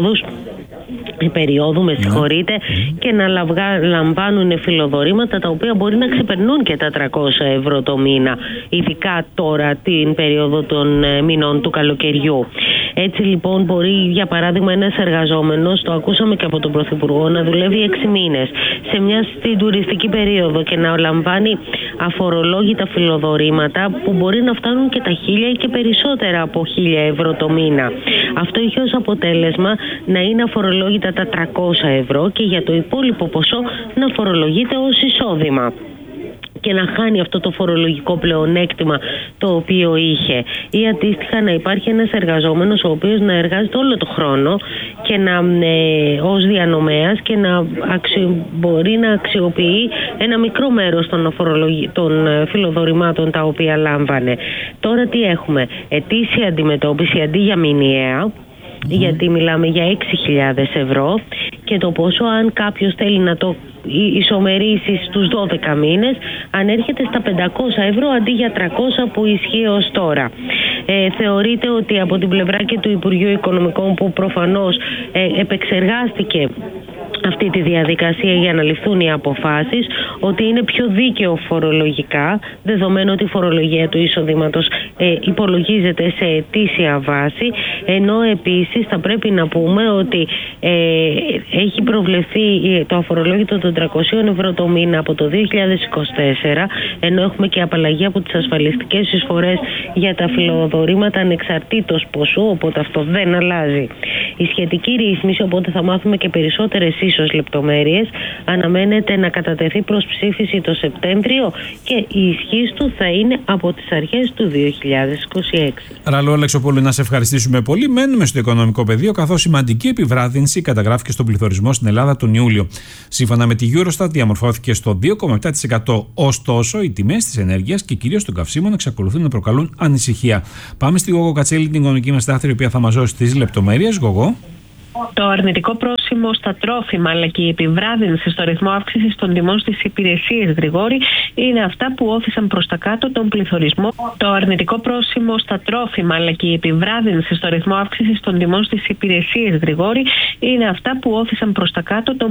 περίοδου, με συγχωρείτε, και να λαμβάνουν φιλοδορήματα τα οποία μπορεί να ξεπερνούν και τα 300 ευρώ το μήνα, ειδικά τώρα την περίοδο των μηνών του καλοκαιριού. Έτσι λοιπόν μπορεί, για παράδειγμα, ένας εργαζόμενος, το ακούσαμε και από τον Πρωθυπουργό, να δουλεύει 6 μήνες στην τουριστική περίοδο και να λαμβάνει αφορολόγητα φιλοδορήματα που μπορεί να φτάνουν και τα 1.000 και περισσότερα από 1.000 ευρώ το μήνα. Αυτό είχε ως αποτέλεσμα να είναι αφορολόγητα τα 300 ευρώ και για το υπόλοιπο ποσό να φορολογείται ως εισόδημα και να χάνει αυτό το φορολογικό πλεονέκτημα το οποίο είχε. Ή αντίστοιχα να υπάρχει ένας εργαζόμενος ο οποίος να εργάζεται όλο το χρόνο και ως διανομέας και να μπορεί να αξιοποιεί ένα μικρό μέρος των φιλοδορημάτων τα οποία λάμβανε. Τώρα τι έχουμε? Ετήσια αντιμετώπιση αντί για μηνιαία, γιατί μιλάμε για 6.000 ευρώ, και το πόσο, αν κάποιος θέλει να το ισομερίσει στους 12 μήνες, ανέρχεται στα 500 ευρώ αντί για 300 που ισχύει ως τώρα. Θεωρείται ότι από την πλευρά και του Υπουργείου Οικονομικών, που προφανώς επεξεργάστηκε αυτή τη διαδικασία για να ληφθούν οι αποφάσεις, ότι είναι πιο δίκαιο φορολογικά, δεδομένου ότι η φορολογία του εισοδήματος υπολογίζεται σε ετήσια βάση, ενώ επίσης θα πρέπει να πούμε ότι έχει προβλεφθεί το αφορολόγητο των 300 ευρώ το μήνα από το 2024, ενώ έχουμε και απαλλαγή από τις ασφαλιστικές εισφορές για τα φιλοδορήματα ανεξαρτήτως ποσού, οπότε αυτό δεν αλλάζει η σχετική ρύθμιση, οπότε θα μάθουμε και περισσότερες ίσως λεπτομέρειες. Αναμένεται να κατατεθεί προς ψήφιση το Σεπτέμβριο και η ισχύς του θα είναι από τις αρχές του 2026. Ραλό Αλεξοπούλου, να σε ευχαριστήσουμε πολύ. Μένουμε στο οικονομικό πεδίο, καθώς σημαντική επιβράδυνση καταγράφηκε στον πληθωρισμό στην Ελλάδα τον Ιούλιο. Σύμφωνα με τη Eurostat, διαμορφώθηκε στο 2,7%. Ωστόσο, οι τιμές της ενέργειας και κυρίως των καυσίμων εξακολουθούν να προκαλούν ανησυχία. Πάμε στη Γογό Κατσέλη, την οικονομική μας τάχτη, η οποία θα μας δώσει τις λεπτομέρειες. Γογό. Το αρνητικό πρόσημο στα τρόφιμα αλλά και η επιβράδυνση στο ρυθμό αύξησης των τιμών στις υπηρεσίες, Γρηγόρη, είναι αυτά που όθησαν προς τα κάτω τον πληθωρισμό. Το αρνητικό πρόσημο στα τρόφιμα αλλά και η επιβράδυνση στο ρυθμό αύξησης των τιμών στις υπηρεσίες, Γρηγόρη, είναι αυτά που όθησαν προς τα κάτω τον